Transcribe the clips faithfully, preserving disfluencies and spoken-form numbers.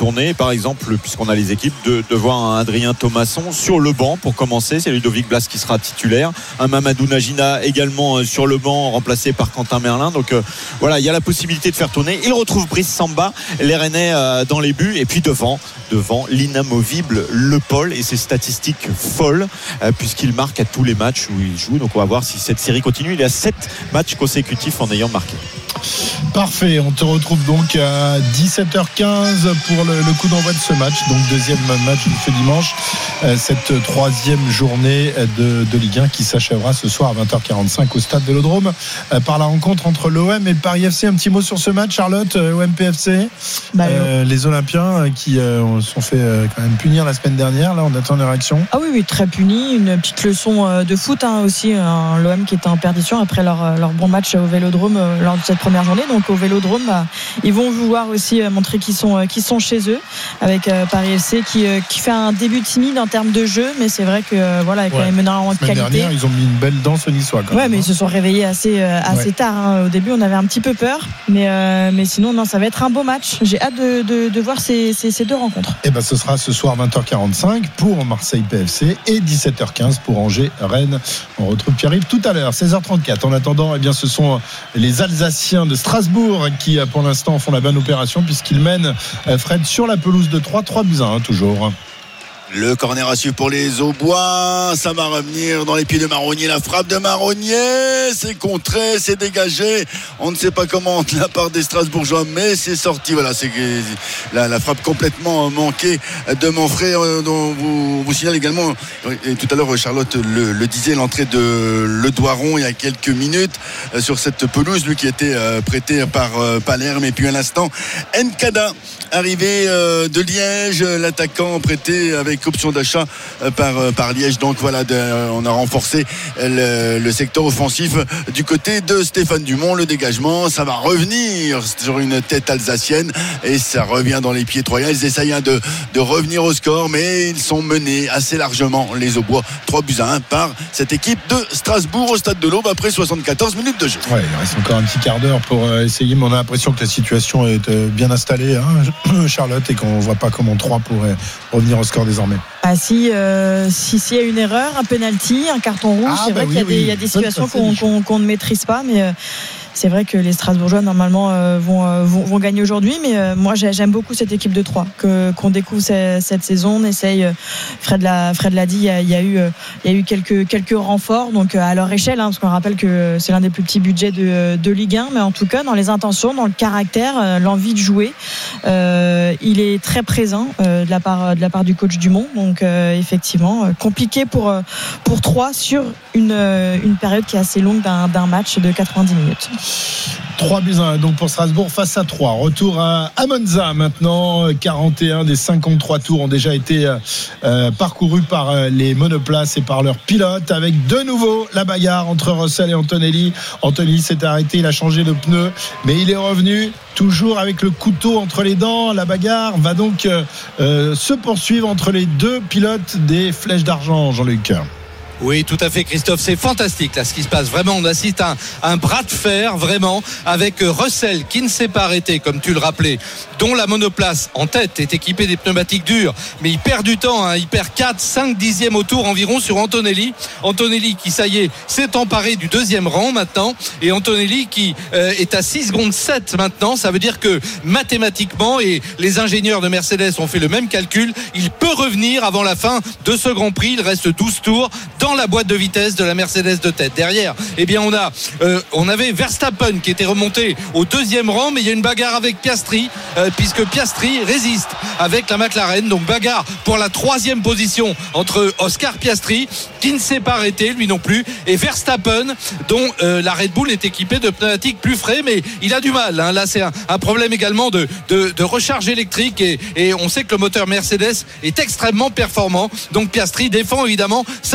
tourner. Par exemple, puisqu'on a les équipes, de, de voir un Adrien Thomasson sur le banc pour commencer. C'est Ludovic Blas qui sera titulaire. Un Mamadou Najina également sur le banc, remplacé par Quentin Merlin. Donc euh, voilà, il y a la possibilité de faire tourner. Il retrouve Brice Samba, les Rennais euh, dans les buts. Et puis devant, devant l'inamovible Le Paul et ses statistiques folles, euh, puisqu'il marque à tous les matchs où il joue. Donc on va voir si cette série continue. Il y a sept matchs consécutifs en ayant marqué. Parfait, on te retrouve donc à dix-sept heures quinze pour le, le coup d'envoi de ce match, donc deuxième match de ce dimanche, euh, cette troisième journée de, de Ligue un qui s'achèvera ce soir à vingt heures quarante-cinq au stade Vélodrome euh, par la rencontre entre l'O M et le Paris F C. Un petit mot sur ce match, Charlotte, euh, O M P F C, bah, euh, les Olympiens euh, qui euh, se sont fait euh, quand même punir la semaine dernière, là on attend une réaction. Ah oui, oui, très puni, une petite leçon euh, de foot hein, aussi, hein, l'O M qui était en perdition après leur, leur bon match au Vélodrome euh, lors de cette première journée. Donc au Vélodrome, bah, ils vont vouloir aussi euh, montrer qu'ils sont, euh, qu'ils sont chez eux avec euh, Paris F C qui, euh, qui fait un début timide en termes de jeu, mais c'est vrai que euh, voilà, avec ouais. quand même énormément de qualité. La dernière, ils ont mis une belle danse au Niçois. Quand ouais, même, mais hein. ils se sont réveillés assez, euh, assez ouais. tard. Hein. Au début, on avait un petit peu peur, mais, euh, mais sinon, non, ça va être un beau match. J'ai hâte de, de, de voir ces, ces, ces deux rencontres. Et ben, ce sera ce soir vingt heures quarante-cinq pour Marseille P F C et dix-sept heures quinze pour Angers Rennes. On retrouve Pierre-Yves tout à l'heure, seize heures trente-quatre. En attendant, eh bien, ce sont les Alsaciens de Strasbourg qui, pour l'instant, font la bonne opération puisqu'ils mènent Fred sur la pelouse de Troyes, trois buts à un toujours. Le corner à suivre pour les Aubois, ça va revenir dans les pieds de Marronnier, la frappe de Marronnier, c'est contré, c'est dégagé, on ne sait pas comment de la part des Strasbourgeois, mais c'est sorti, voilà, c'est la, la frappe complètement manquée de Monfray, dont vous, vous signale également, et tout à l'heure Charlotte le, le disait, l'entrée de Le Doiron il y a quelques minutes sur cette pelouse, lui qui était prêté par Palerme, et puis à l'instant Nkada, arrivé de Liège, l'attaquant prêté avec option d'achat par, par Liège. Donc voilà, de, on a renforcé le, le secteur offensif du côté de Stéphane Dumont. Le dégagement, ça va revenir sur une tête alsacienne et ça revient dans les pieds troyens. Ils essayent de, de revenir au score, mais ils sont menés assez largement, les Aubois, trois buts à un par cette équipe de Strasbourg au stade de l'Aube après soixante-quatorze minutes de jeu. Ouais, il reste encore un petit quart d'heure pour essayer, mais on a l'impression que la situation est bien installée, hein, Charlotte, et qu'on ne voit pas comment Troyes pourrait revenir au score désormais. Ah si, euh, si s'il y a une erreur, un penalty, un carton rouge, ah, c'est bah vrai oui, qu'il y a, oui. des, il y a des situations qu'on, qu'on, qu'on ne maîtrise pas, mais euh, c'est vrai que les Strasbourgeois normalement euh, vont, euh, vont, vont gagner aujourd'hui, mais euh, moi j'aime beaucoup cette équipe de Troyes que, qu'on découvre cette, cette saison. On essaye, euh, Fred l'a, Fred l'a dit, il y a, il y a eu, euh, il y a eu quelques, quelques renforts, donc euh, à leur échelle, hein, parce qu'on rappelle que c'est l'un des plus petits budgets de, de Ligue un, mais en tout cas dans les intentions, dans le caractère, euh, l'envie de jouer, euh, il est très présent euh, de la part de la part du coach Dumont, donc euh, effectivement euh, compliqué pour euh, pour Troyes sur une euh, une période qui est assez longue d'un, d'un match de quatre-vingt-dix minutes. trois buts à un donc pour Strasbourg face à Troyes. Retour à, à Monza maintenant. quarante et un des cinquante-trois tours ont déjà été euh, parcourus par euh, les monoplaces et par leurs pilotes, avec de nouveau la bagarre entre Russell et Antonelli. Antonelli s'est arrêté, il a changé de pneu, mais il est revenu toujours avec le couteau entre les dents. La bagarre va donc euh, se poursuivre entre les deux pilotes des Flèches d'Argent, Jean-Luc. Oui, tout à fait, Christophe, c'est fantastique là ce qui se passe, vraiment on assiste à un, un bras de fer vraiment avec Russell qui ne s'est pas arrêté comme tu le rappelais, dont la monoplace en tête est équipée des pneumatiques durs, mais il perd du temps, hein, il perd quatre cinq dixièmes au tour environ sur Antonelli Antonelli qui ça y est s'est emparé du deuxième rang maintenant, et Antonelli qui euh, est à six secondes sept maintenant. Ça veut dire que mathématiquement, et les ingénieurs de Mercedes ont fait le même calcul, il peut revenir avant la fin de ce Grand Prix. Il reste douze tours dans la boîte de vitesse de la Mercedes de tête. Derrière, eh bien on a euh, on avait Verstappen qui était remonté au deuxième rang, mais il y a une bagarre avec Piastri euh, puisque Piastri résiste avec la McLaren. Donc bagarre pour la troisième position entre Oscar Piastri qui ne s'est pas arrêté lui non plus, et Verstappen dont euh, la Red Bull est équipée de pneumatiques plus frais, mais il a du mal, hein. Là c'est un, un problème également de, de, de recharge électrique, et, et on sait que le moteur Mercedes est extrêmement performant. Donc Piastri défend évidemment sa position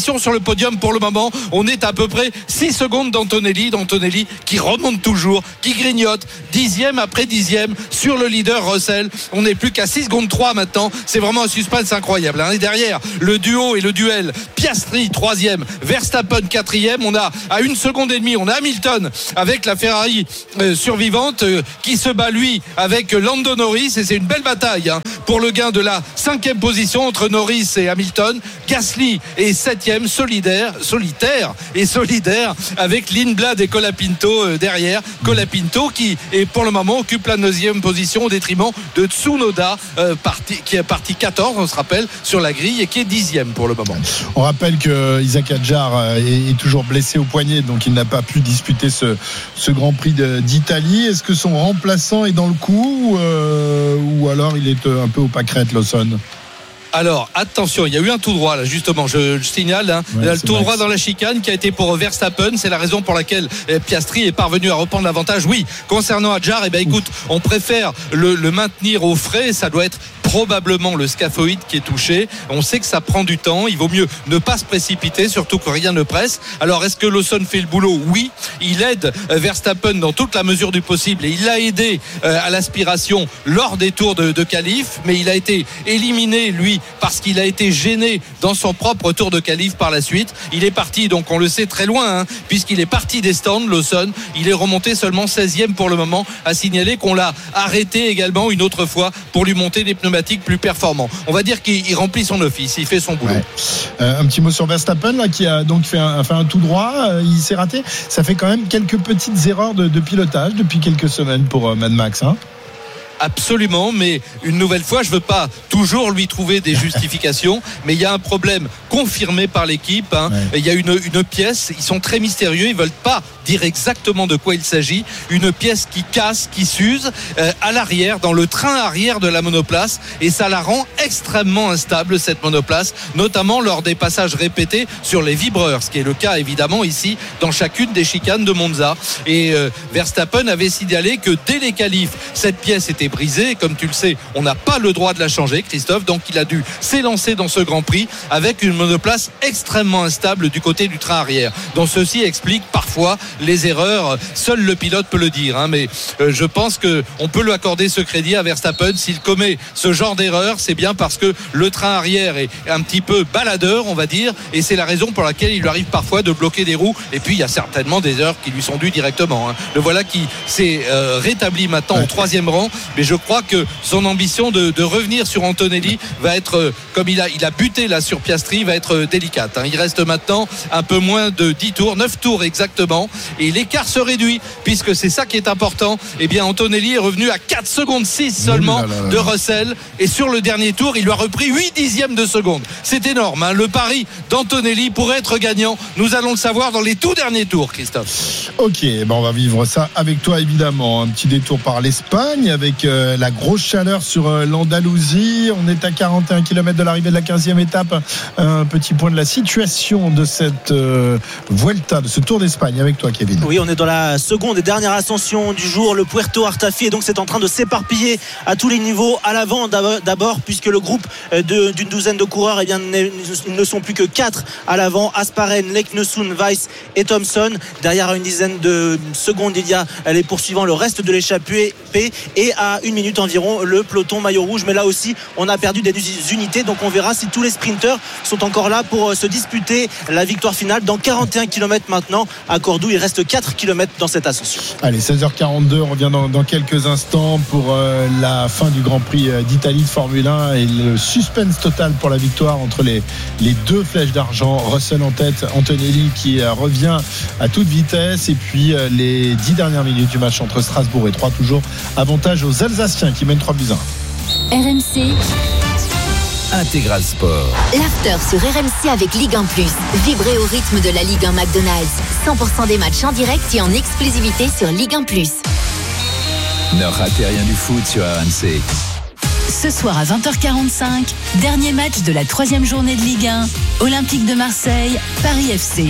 position sur le podium pour le moment. On est à peu près six secondes d'Antonelli, d'Antonelli qui remonte toujours, qui grignote, dixième après dixième sur le leader Russell. On n'est plus qu'à six secondes trois maintenant. C'est vraiment un suspense incroyable. Et derrière, le duo et le duel, Piastri troisième, Verstappen quatrième. On a à une seconde et demie, on a Hamilton avec la Ferrari euh, survivante euh, qui se bat lui avec Lando Norris, et c'est une belle bataille hein, pour le gain de la cinquième position entre Norris et Hamilton. Gasly est septième, solidaire, solitaire et solidaire avec Lindblad et Colapinto euh, derrière. Colapinto qui est pour le moment occupe la neuvième position au détriment de Tsunoda euh, parti, qui est parti quatorze, on se rappelle, sur la grille, et qui est dixième pour le moment. On rappelle que Isaac Hadjar est, est toujours blessé au poignet, donc il n'a pas pu disputer ce, ce Grand Prix de, d'Italie. Est-ce que son remplaçant est dans le coup ou, euh, ou alors il est un peu au pâquerette, Lawson? Alors attention, il y a eu un tout droit là, justement, je, je signale hein, ouais, le tout Max. droit dans la chicane qui a été pour Verstappen. C'est la raison pour laquelle Piastri est parvenu à reprendre l'avantage. Oui, concernant Hadjar, eh ben, écoute, on préfère le, le maintenir au frais. Ça doit être probablement le scaphoïde qui est touché. On sait que ça prend du temps, il vaut mieux ne pas se précipiter, surtout que rien ne presse. Alors est-ce que Lawson fait le boulot? Oui, il aide Verstappen dans toute la mesure du possible, et il l'a aidé à l'aspiration lors des tours de, de qualif, mais il a été éliminé lui parce qu'il a été gêné dans son propre tour de qualif par la suite. Il est parti, donc on le sait, très loin hein, puisqu'il est parti des stands. Lawson, il est remonté seulement seizième pour le moment. À signaler qu'on l'a arrêté également une autre fois pour lui monter des pneumatiques plus performants. On va dire qu'il remplit son office, il fait son boulot. Ouais. Euh, un petit mot sur Verstappen là, qui a donc fait un, fait un tout droit, euh, il s'est raté. Ça fait quand même quelques petites erreurs de, de pilotage depuis quelques semaines pour euh, Mad Max hein. Absolument, mais une nouvelle fois, je ne veux pas toujours lui trouver des justifications, mais il y a un problème confirmé par l'équipe hein. Ouais. Il y a une, une pièce, ils sont très mystérieux, ils ne veulent pas dire exactement de quoi il s'agit, une pièce qui casse, qui s'use euh, à l'arrière, dans le train arrière de la monoplace, et ça la rend extrêmement instable cette monoplace, notamment lors des passages répétés sur les vibreurs, ce qui est le cas évidemment ici dans chacune des chicanes de Monza. Et euh, Verstappen avait signalé que dès les qualifs, cette pièce était brisée, comme tu le sais, on n'a pas le droit de la changer, Christophe, donc il a dû s'élancer dans ce Grand Prix avec une monoplace extrêmement instable du côté du train arrière. Donc ceci explique parfois les erreurs, seul le pilote peut le dire hein, mais euh, je pense qu'on peut lui accorder ce crédit à Verstappen. S'il commet ce genre d'erreur, c'est bien parce que le train arrière est un petit peu baladeur, on va dire, et c'est la raison pour laquelle il lui arrive parfois de bloquer des roues. Et puis il y a certainement des erreurs qui lui sont dues directement hein. Le voilà qui s'est euh, rétabli maintenant au troisième rang, mais je crois que son ambition de, de revenir sur Antonelli va être, euh, comme il a, il a buté là sur Piastri, va être euh, délicate hein. Il reste maintenant un peu moins de dix tours, neuf tours exactement, et l'écart se réduit puisque c'est ça qui est important. Eh bien Antonelli est revenu à quatre secondes six seulement oui, là, là, là. de Russell, et sur le dernier tour il lui a repris huit dixièmes de seconde. C'est énorme hein. Le pari d'Antonelli pourrait être gagnant, nous allons le savoir dans les tout derniers tours, Christophe. Ok, ben on va vivre ça avec toi évidemment. Un petit détour par l'Espagne avec euh, la grosse chaleur sur euh, l'Andalousie. On est à quarante et un kilomètres de l'arrivée de la quinzième étape. Un petit point de la situation de cette euh, Vuelta, de ce Tour d'Espagne avec toi, Kevin. Oui, on est dans la seconde et dernière ascension du jour, le Puerto Artafi, et donc c'est en train de s'éparpiller à tous les niveaux. À l'avant d'abord, puisque le groupe de, d'une douzaine de coureurs, eh bien, ne sont plus que quatre à l'avant: Asparen, Leknesund, Weiss et Thompson. Derrière, à une dizaine de secondes, il y a les poursuivants, le reste de l'échappée, et à une minute environ le peloton maillot rouge. Mais là aussi, on a perdu des unités, donc on verra si tous les sprinteurs sont encore là pour se disputer la victoire finale dans quarante et un kilomètres maintenant à Cordoue. Il reste quatre kilomètres dans cette ascension. Allez, seize heures quarante-deux, on revient dans, dans quelques instants pour euh, la fin du Grand Prix d'Italie de Formule un et le suspense total pour la victoire entre les, les deux flèches d'argent. Russell en tête, Antonelli qui euh, revient à toute vitesse, et puis euh, les dix dernières minutes du match entre Strasbourg et Troyes, toujours avantage aux Alsaciens qui mènent trois buts à un. R M C Intégral Sport. L'after sur R M C avec Ligue un plus. Vibrez au rythme de la Ligue un McDonald's. cent pour cent des matchs en direct et en exclusivité sur Ligue un plus. Ne ratez rien du foot sur R M C. Ce soir à vingt heures quarante-cinq, dernier match de la troisième journée de Ligue un. Olympique de Marseille, Paris F C.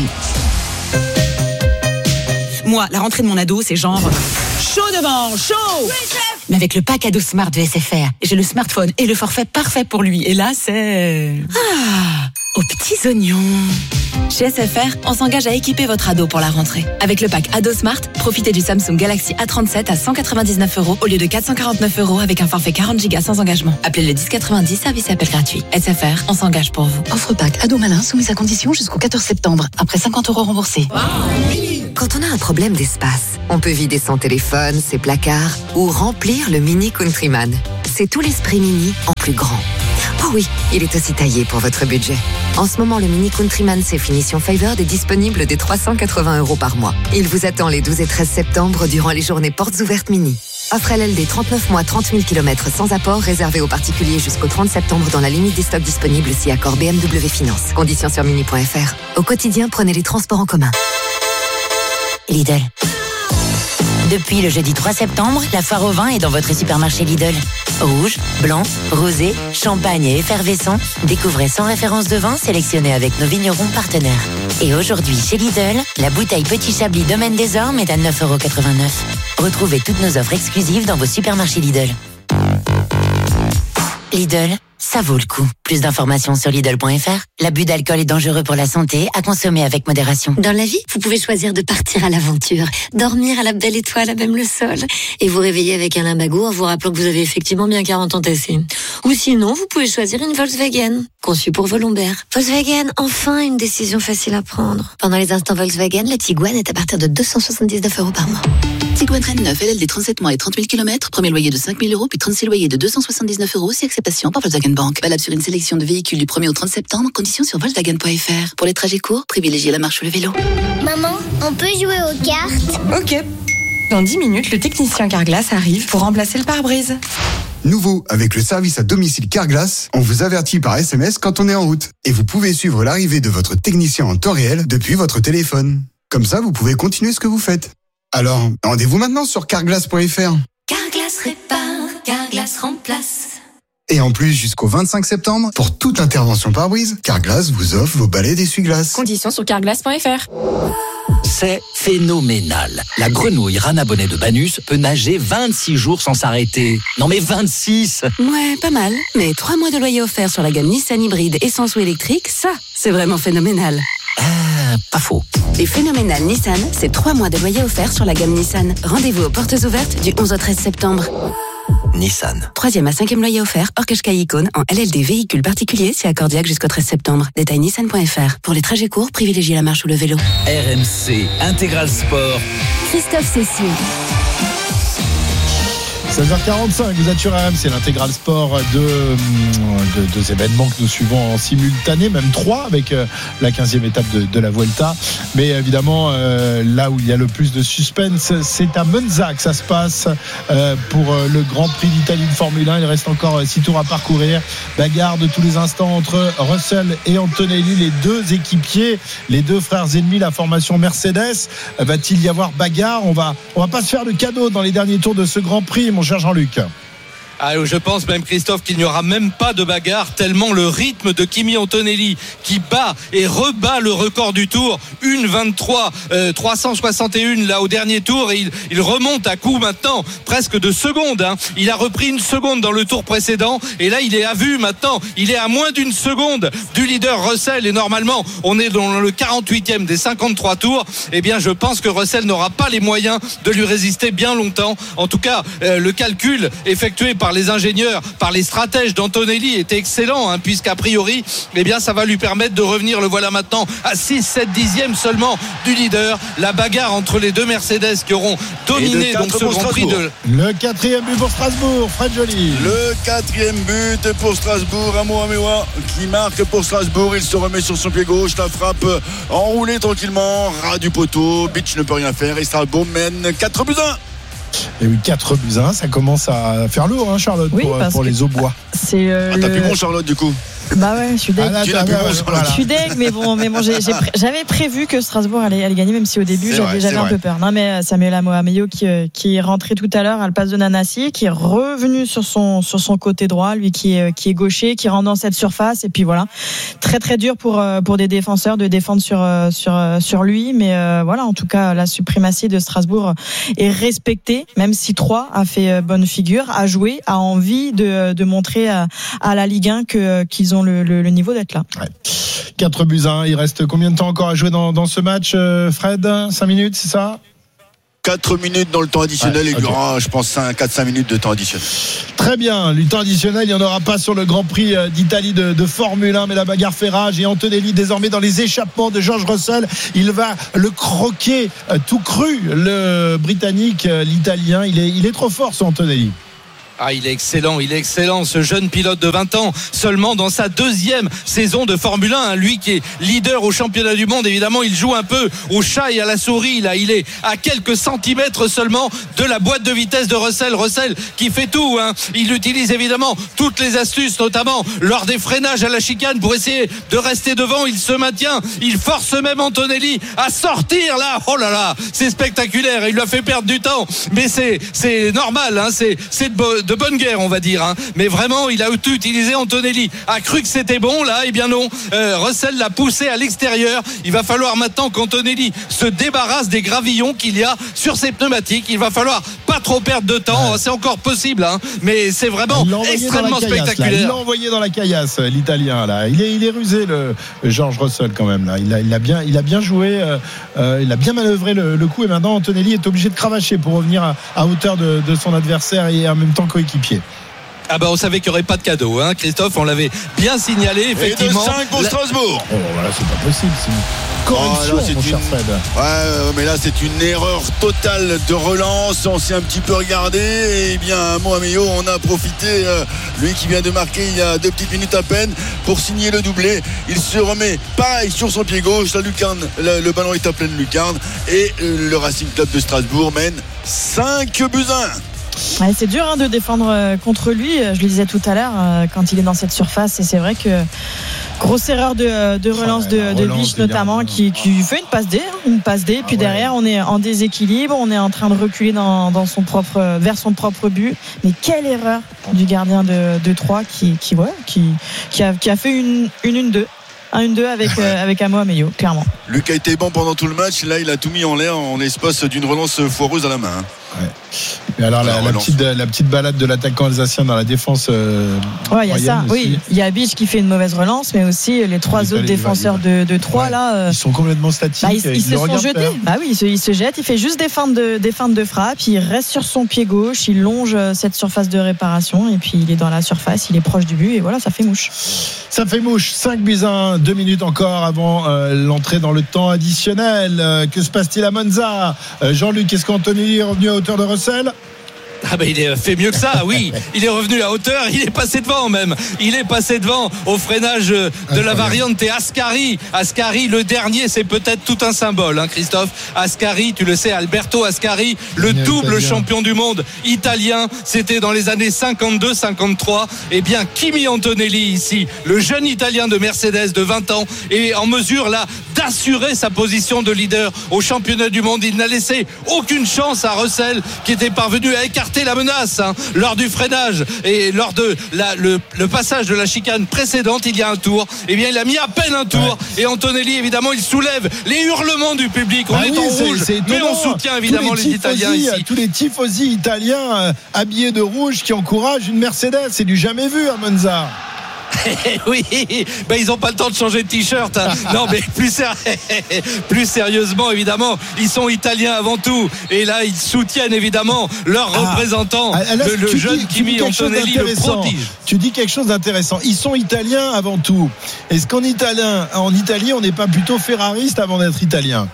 Moi, la rentrée de mon ado, c'est genre chaud devant, chaud. Mais avec le pack ado Smart de S F R, j'ai le smartphone et le forfait parfait pour lui. Et là, c'est... Ah, aux petits oignons. Chez S F R, on s'engage à équiper votre ado pour la rentrée. Avec le pack Ado Smart, profitez du Samsung Galaxy A trente-sept à cent quatre-vingt-dix-neuf euros au lieu de quatre cent quarante-neuf euros avec un forfait quarante gigas sans engagement. Appelez le dix quatre-vingt-dix, service et appel gratuit. S F R, on s'engage pour vous. Offre pack Ado Malin soumise à condition jusqu'au quatorze septembre. Après cinquante euros remboursés. Quand on a un problème d'espace, on peut vider son téléphone, ses placards ou remplir le Mini Countryman. C'est tout l'esprit Mini en plus grand. Oh oui, il est aussi taillé pour votre budget. En ce moment, le Mini Countryman C Finition Favored est disponible dès trois cent quatre-vingts euros par mois. Il vous attend les douze et treize septembre durant les journées portes ouvertes Mini. Offre L L D trente-neuf mois, trente mille kilomètres sans apport, réservé aux particuliers jusqu'au trente septembre dans la limite des stocks disponibles si accord B M W Finance. Conditions sur mini point f r. Au quotidien, prenez les transports en commun. Lidl. Depuis le jeudi trois septembre, la foire au vin est dans votre supermarché Lidl. Rouge, blanc, rosé, champagne et effervescent. Découvrez cent références de vin sélectionnées avec nos vignerons partenaires. Et aujourd'hui, chez Lidl, la bouteille Petit Chablis Domaine des Ormes est à neuf euros quatre-vingt-neuf. Retrouvez toutes nos offres exclusives dans vos supermarchés Lidl. Lidl, ça vaut le coup. Plus d'informations sur Lidl point f r. L'abus d'alcool est dangereux pour la santé, à consommer avec modération. Dans la vie, vous pouvez choisir de partir à l'aventure, dormir à la belle étoile, à même le sol, et vous réveiller avec un limbago en vous rappelant que vous avez effectivement bien quarante ans tassés. Ou sinon, vous pouvez choisir une Volkswagen, conçue pour vos lombaires. Volkswagen, enfin une décision facile à prendre. Pendant les instants Volkswagen, la Tiguan est à partir de deux cent soixante-dix-neuf euros par mois. Tiguan Traîne neuf, L L D trente-sept mois et trente mille kilomètres, premier loyer de cinq mille euros, puis trente-six loyers de deux cent soixante-dix-neuf euros, si acceptation par Volkswagen Bank. Valable sur une sélection de véhicules du premier au trente septembre, conditions sur Volkswagen point f r. Pour les trajets courts, privilégiez la marche ou le vélo. Maman, on peut jouer aux cartes? Ok. Dans dix minutes, le technicien Carglass arrive pour remplacer le pare-brise. Nouveau, avec le service à domicile Carglass, on vous avertit par S M S quand on est en route. Et vous pouvez suivre l'arrivée de votre technicien en temps réel depuis votre téléphone. Comme ça, vous pouvez continuer ce que vous faites. Alors, rendez-vous maintenant sur carglass point f r. Carglass répare, Carglass remplace. Et en plus, jusqu'au vingt-cinq septembre, pour toute intervention pare-brise, Carglass vous offre vos balais d'essuie-glace. Conditions sur carglass point f r. C'est phénoménal. La grenouille Rana Bonnet de Banus peut nager vingt-six jours sans s'arrêter. Non mais vingt-six! Ouais, pas mal. Mais trois mois de loyer offert sur la gamme Nissan hybride essence ou électrique, ça, c'est vraiment phénoménal. Ah, pas faux. Les phénoménales Nissan, c'est trois mois de loyer offert sur la gamme Nissan. Rendez-vous aux portes ouvertes du onze au treize septembre. Nissan. Troisième à cinquième loyer offert, hors Qashqai Icône, en L L D véhicule particulier, c'est accordiaque jusqu'au treize septembre. Détail nissan point f r. Pour les trajets courts, privilégiez la marche ou le vélo. R M C Intégral Sport. Christophe Cessieux. seize heures quarante-cinq, vous êtes sur R M C, l'intégral sport de, de deux événements que nous suivons en simultané, même trois avec la quinzième étape de, de la Vuelta. Mais évidemment, euh, là où il y a le plus de suspense, c'est à Monza que ça se passe euh, pour le Grand Prix d'Italie de Formule un. Il reste encore six tours à parcourir. Bagarre de tous les instants entre Russell et Antonelli, les deux équipiers, les deux frères ennemis, la formation Mercedes. Va-t-il y avoir bagarre? On va, on va pas se faire de cadeau dans les derniers tours de ce Grand Prix, mon cher Jean-Luc. Ah, je pense même, Christophe, qu'il n'y aura même pas de bagarre tellement le rythme de Kimi Antonelli qui bat et rebat le record du tour, une vingt-trois trois cent soixante et un là au dernier tour, et il, il remonte à coup maintenant presque de secondes, hein. Il a repris une seconde dans le tour précédent et là il est à vue maintenant, il est à moins d'une seconde du leader Russell, et normalement on est dans le quarante-huitième des cinquante-trois tours. Eh bien je pense que Russell n'aura pas les moyens de lui résister bien longtemps. En tout cas euh, le calcul effectué par par les ingénieurs, par les stratèges d'Antonelli était excellent, hein, puisqu'a priori, eh bien, ça va lui permettre de revenir, le voilà maintenant, à six sept dixièmes seulement du leader. La bagarre entre les deux Mercedes qui auront dominé donc ce Grand Prix de... Le quatrième but pour Strasbourg, Fred Joly. Le quatrième but pour Strasbourg, Amo Amewa qui marque pour Strasbourg. Il se remet sur son pied gauche, la frappe enroulée tranquillement, ras du poteau. Beach ne peut rien faire et Strasbourg mène quatre buts à un. Et oui, quatre buts à un, ça commence à faire lourd, hein, Charlotte, oui, pour, pour les Aubois. C'est euh, ah, t'as le... plus bon, Charlotte, du coup. Bah ouais, je suis deg. Ah là, tu l'as plus bon, voilà. Je suis deg, mais bon, mais bon, j'ai, j'ai pré- j'avais prévu que Strasbourg allait, allait gagner, même si au début c'est j'avais, vrai, j'avais un vrai. peu peur. Non, mais Samuel Amoameyo qui, qui est rentré tout à l'heure à la place de Nanassi, qui est revenu sur son, sur son côté droit, lui qui est, qui est gaucher, qui rentre dans cette surface, et puis voilà. Très très dur pour, pour des défenseurs de défendre sur, sur, sur lui, mais euh, voilà, en tout cas, la suprématie de Strasbourg est respectée, même si Troyes a fait bonne figure, a joué, a envie de, de montrer à, à la Ligue un que, qu'ils ont le, le, le niveau d'être là. Ouais. quatre buts à un. Il reste combien de temps encore à jouer dans, dans ce match, Fred? cinq minutes, c'est ça? quatre minutes dans le temps additionnel, ouais, et il y aura, je pense, quatre à cinq minutes de temps additionnel. Très bien, le temps additionnel, il n'y en aura pas sur le Grand Prix d'Italie de, de Formule un, mais la bagarre fait rage. Et Antonelli désormais dans les échappements de George Russell, il va le croquer tout cru, le Britannique, l'Italien. Il est, il est trop fort, ce Antonelli. Ah, il est excellent, il est excellent, ce jeune pilote de vingt ans, seulement dans sa deuxième saison de Formule un, hein, lui qui est leader au championnat du monde. Évidemment, il joue un peu au chat et à la souris, là, il est à quelques centimètres seulement de la boîte de vitesse de Russell. Russell qui fait tout, hein. Il utilise évidemment toutes les astuces, notamment lors des freinages à la chicane pour essayer de rester devant. Il se maintient, il force même Antonelli à sortir, là. Oh là là, c'est spectaculaire, il lui a fait perdre du temps, mais c'est, c'est normal, hein. c'est, c'est de de bonne guerre, on va dire, hein. Mais vraiment, il a tout utilisé. Antonelli a cru que c'était bon, là, et bien non. Euh, Russell l'a poussé à l'extérieur. Il va falloir maintenant qu'Antonelli se débarrasse des gravillons qu'il y a sur ses pneumatiques. Il va falloir pas trop perdre de temps. Ouais. C'est encore possible, hein. Mais c'est vraiment extrêmement caillasse, spectaculaire. Il l'a envoyé dans la caillasse, l'Italien, là. Il est, il est rusé, le, le George Russell, quand même, là. Il a, il a bien, il a bien joué, euh, euh, il a bien manœuvré le, le coup, et maintenant Antonelli est obligé de cravacher pour revenir à, à hauteur de, de son adversaire et en même temps coéquipier. Ah bah on savait qu'il n'y aurait pas de cadeau, hein, Christophe, on l'avait bien signalé, effectivement. Et de cinq pour La... Strasbourg. Oh voilà, c'est pas possible, c'est une correction, oh, là, c'est mon une... cher Fred. Ouais, mais là c'est une erreur totale de relance. On s'est un petit peu regardé, et bien Mohamedo on a profité, euh, lui qui vient de marquer il y a deux petites minutes à peine, pour signer le doublé. Il se remet pareil sur son pied gauche, la lucarne, le, le ballon est à pleine lucarne, et euh, le Racing Club de Strasbourg mène cinq buts à un. Ouais, c'est dur, hein, de défendre euh, contre lui. Je le disais tout à l'heure, euh, quand il est dans cette surface, et c'est vrai que grosse erreur de, de relance oh là, de, de Biche notamment, qui, qui fait une passe D, une passe D. Puis ah ouais. derrière, on est en déséquilibre, on est en train de reculer dans, dans son propre, vers son propre but. Mais quelle erreur du gardien de, de Troyes qui, qui, ouais, qui, qui, a, qui a fait une une une deux. un un deux avec, euh, avec Amo Ameyo, clairement. Luc a été bon pendant tout le match. Là, il a tout mis en l'air en l'espace d'une relance foireuse à la main. Hein. Ouais. Et alors, la, la, petite, la petite balade de l'attaquant alsacien dans la défense. Euh, ouais, il y a ça. Aussi. Oui, il y a Biche qui fait une mauvaise relance, mais aussi les trois autres défenseurs de, de Troyes ouais. là. Euh, ils sont complètement statiques. Bah, ils, ils, ils se sont jetés. Faire. Bah oui, il se, il se jette. Il fait juste des feintes de, des feintes de frappe. Il reste sur son pied gauche. Il longe cette surface de réparation et puis il est dans la surface. Il est proche du but et voilà, ça fait mouche. Ça fait mouche. cinq buts à un, deux minutes encore avant euh, l'entrée dans le temps additionnel. Euh, que se passe-t-il à Monza? euh, Jean-Luc, est-ce qu'Antonelli est revenu à hauteur de Russell? Ah ben il est fait mieux que ça, oui. Il est revenu à hauteur, il est passé devant même. Il est passé devant au freinage de la variante et Ascari. Ascari, le dernier, c'est peut-être tout un symbole, hein, Christophe. Ascari, tu le sais, Alberto Ascari, le il double italien. champion du monde italien. C'était dans les années cinquante-deux cinquante-trois. Eh bien, Kimi Antonelli ici, le jeune italien de Mercedes de vingt ans, est en mesure là d'assurer sa position de leader au championnat du monde. Il n'a laissé aucune chance à Russell qui était parvenu à écarter la menace hein, lors du freinage et lors de la, le, le passage de la chicane précédente il y a un tour. Eh bien il a mis à peine un tour ouais. et Antonelli évidemment il soulève les hurlements du public. On bah est oui, en c'est, rouge c'est mais on soutient évidemment les, les Italiens ici. Tous les tifosi italiens euh, habillés de rouge qui encouragent une Mercedes, c'est du jamais vu à Monza. Oui, ben ils n'ont pas le temps de changer de t-shirt. Hein. Non, mais plus, ser... plus sérieusement, évidemment, ils sont italiens avant tout. Et là, ils soutiennent évidemment leur ah. représentant, ah, là, le, le jeune dis, Kimi Antonelli, le prodige. Tu dis quelque chose d'intéressant. Ils sont italiens avant tout. Est-ce qu'en Italien, en Italie, on n'est pas plutôt ferrariste avant d'être italien?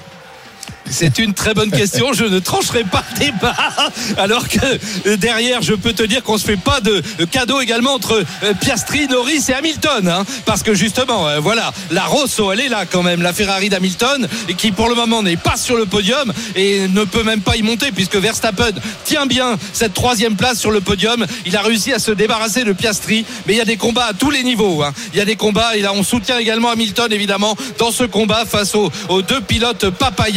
C'est une très bonne question. Je ne trancherai pas le débat. Alors que derrière, je peux te dire qu'on se fait pas de cadeau également entre Piastri, Norris et Hamilton, hein, parce que justement, euh, voilà, la Rosso, elle est là quand même, la Ferrari d'Hamilton, qui pour le moment n'est pas sur le podium et ne peut même pas y monter puisque Verstappen tient bien cette troisième place sur le podium. Il a réussi à se débarrasser de Piastri, mais il y a des combats à tous les niveaux. Hein. Il y a des combats et là, on soutient également Hamilton évidemment dans ce combat face aux, aux deux pilotes Papaya. Aux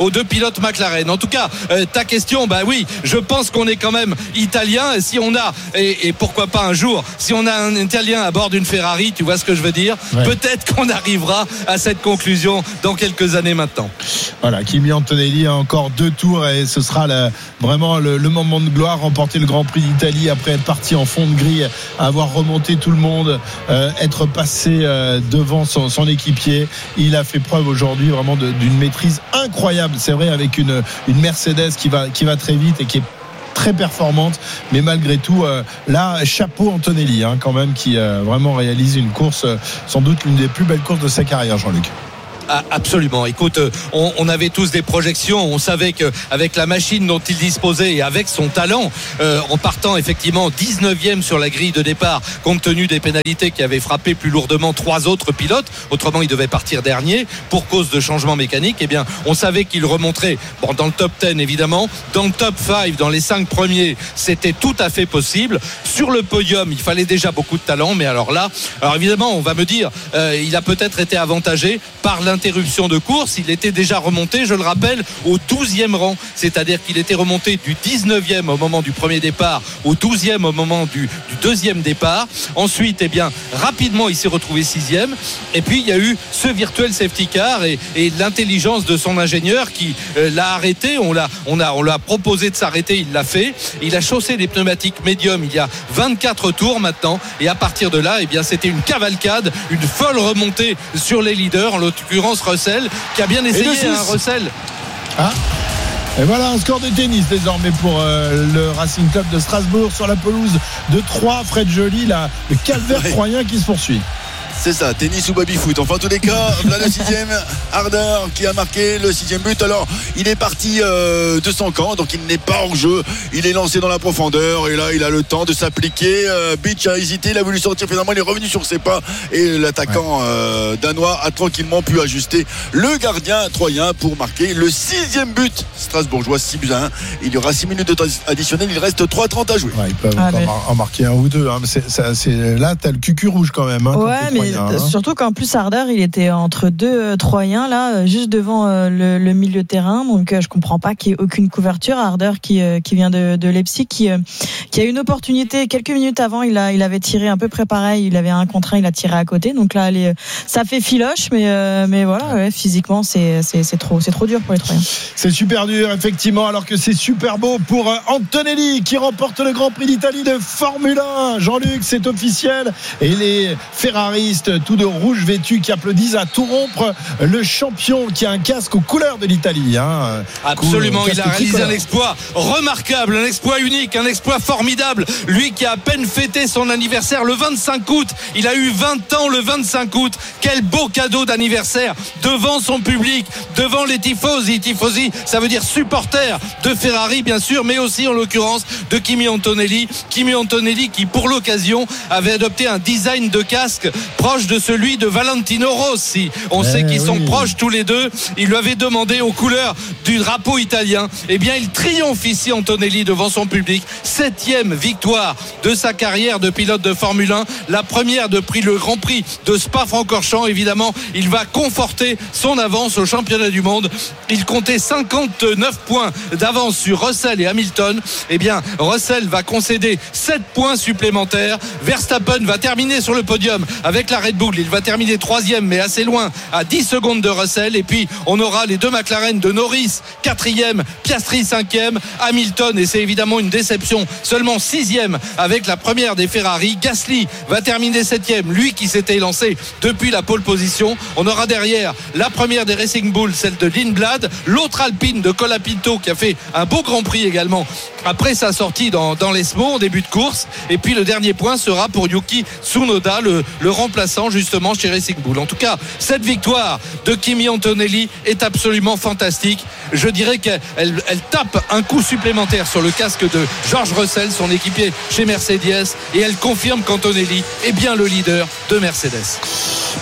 aux deux pilotes McLaren. En tout cas, euh, ta question, bah oui, je pense qu'on est quand même italien. Et si on a, et, et pourquoi pas un jour, si on a un Italien à bord d'une Ferrari, tu vois ce que je veux dire, ouais. Peut-être qu'on arrivera à cette conclusion dans quelques années maintenant. Voilà, Kimi Antonelli a encore deux tours et ce sera la, vraiment le, le moment de gloire, remporter le Grand Prix d'Italie après être parti en fond de grille, avoir remonté tout le monde, euh, être passé euh, devant son, son équipier. Il a fait preuve aujourd'hui vraiment de, d'une maîtrise incroyable, c'est vrai, avec une, une Mercedes qui va, qui va très vite et qui est très performante, mais malgré tout euh, là, chapeau Antonelli hein, quand même, qui euh, vraiment réalise une course, euh, sans doute l'une des plus belles courses de sa carrière, Jean-Luc. Absolument. Écoute, on, on avait tous des projections. On savait qu'avec la machine dont il disposait et avec son talent, euh, en partant effectivement dix-neuvième sur la grille de départ, compte tenu des pénalités qui avaient frappé plus lourdement trois autres pilotes, autrement il devait partir dernier pour cause de changement mécanique, eh bien on savait qu'il remonterait bon, dans le top dix évidemment, dans le top cinq, dans les cinq premiers, c'était tout à fait possible. Sur le podium, il fallait déjà beaucoup de talent, mais alors là, alors évidemment on va me dire, euh, il a peut-être été avantagé par l'interruption de course. Il était déjà remonté, je le rappelle, au douzième rang, c'est-à-dire qu'il était remonté du dix-neuvième au moment du premier départ au douzième au moment du, du deuxième départ. Ensuite, eh bien, rapidement il s'est retrouvé sixième, et puis il y a eu ce virtuel safety car et, et l'intelligence de son ingénieur qui euh, l'a arrêté. On l'a, on a, on l'a proposé de s'arrêter, il l'a fait. Il a chaussé des pneumatiques médium il y a vingt-quatre tours maintenant, et à partir de là, eh bien, c'était une cavalcade, une folle remontée sur les leaders, en l'occurrence Russell, qui a bien essayé, hein, Russell. Ah. Et voilà un score de tennis désormais pour euh, le Racing Club de Strasbourg sur la pelouse de Troyes. Fred Joly, là, le calvaire ouais. troyen qui se poursuit. C'est ça, tennis ou baby-foot. Enfin, en tous les cas, là, le sixième, Harder qui a marqué le sixième but. Alors, il est parti euh, de son camp, donc il n'est pas hors jeu. Il est lancé dans la profondeur et là, il a le temps de s'appliquer. Euh, Beach a hésité, il a voulu sortir. Finalement, il est revenu sur ses pas et l'attaquant ouais. euh, danois a tranquillement pu ajuster le gardien troyen pour marquer le sixième but strasbourgeois, six buts à un. Il y aura six minutes de temps additionnel. Il reste trois trente à jouer. Ouais, ils peuvent ah, encore mais... en marquer un ou deux. Hein. C'est, c'est, c'est, là, t'as le cucu rouge quand même. Hein, ouais, mais Hein. Surtout qu'en plus Harder il était entre deux euh, Troyens là, juste devant euh, le, le milieu de terrain, donc euh, je comprends pas qu'il n'y ait aucune couverture. Harder qui euh, qui vient de, de Leipzig, qui euh, qui a une opportunité quelques minutes avant, il a il avait tiré à peu près pareil, il avait un contre un, il a tiré à côté, donc là allez, ça fait filoche, mais euh, mais voilà, ouais, physiquement c'est c'est c'est trop c'est trop dur pour les Troyens. C'est super dur effectivement, alors que c'est super beau pour euh, Antonelli qui remporte le Grand Prix d'Italie de Formule un. Jean-Luc, c'est officiel, et les ferraristes tout de rouge vêtus qui applaudissent à tout rompre le champion qui a un casque aux couleurs de l'Italie, hein. Absolument, il a réalisé un exploit remarquable, un exploit unique, un exploit formidable. Lui qui a à peine fêté son anniversaire le vingt-cinq août, il a eu vingt ans le vingt-cinq août. Quel beau cadeau d'anniversaire devant son public, devant les tifosi. Tifosi, ça veut dire supporters de Ferrari bien sûr, mais aussi en l'occurrence de Kimi Antonelli. Kimi Antonelli qui pour l'occasion avait adopté un design de casque proche de celui de Valentino Rossi. On eh sait qu'ils oui. sont proches tous les deux. Il lui avait demandé aux couleurs du drapeau italien. Eh bien, il triomphe ici, Antonelli, devant son public. Septième victoire de sa carrière de pilote de Formule un. La première depuis le Grand Prix de Spa-Francorchamps. Évidemment, il va conforter son avance au championnat du monde. Il comptait cinquante-neuf points d'avance sur Russell et Hamilton. Eh bien, Russell va concéder sept points supplémentaires. Verstappen va terminer sur le podium avec la Red Bull. Il va terminer troisième, mais assez loin, à dix secondes de Russell. Et puis on aura les deux McLaren de Norris quatrième, Piastri cinquième, Hamilton, et c'est évidemment une déception, seulement sixième avec la première des Ferrari. Gasly va terminer septième, lui qui s'était lancé depuis la pole position. On aura derrière la première des Racing Bull, celle de Lindblad, l'autre Alpine de Colapinto qui a fait un beau Grand Prix également après sa sortie dans, dans l'Esmo en début de course. Et puis le dernier point sera pour Yuki Tsunoda, le, le remplaçant justement chez Racing Bull. En tout cas, cette victoire de Kimi Antonelli est absolument fantastique. Je dirais qu'elle elle tape un coup supplémentaire sur le casque de George Russell, son équipier chez Mercedes, et elle confirme qu'Antonelli est bien le leader de Mercedes.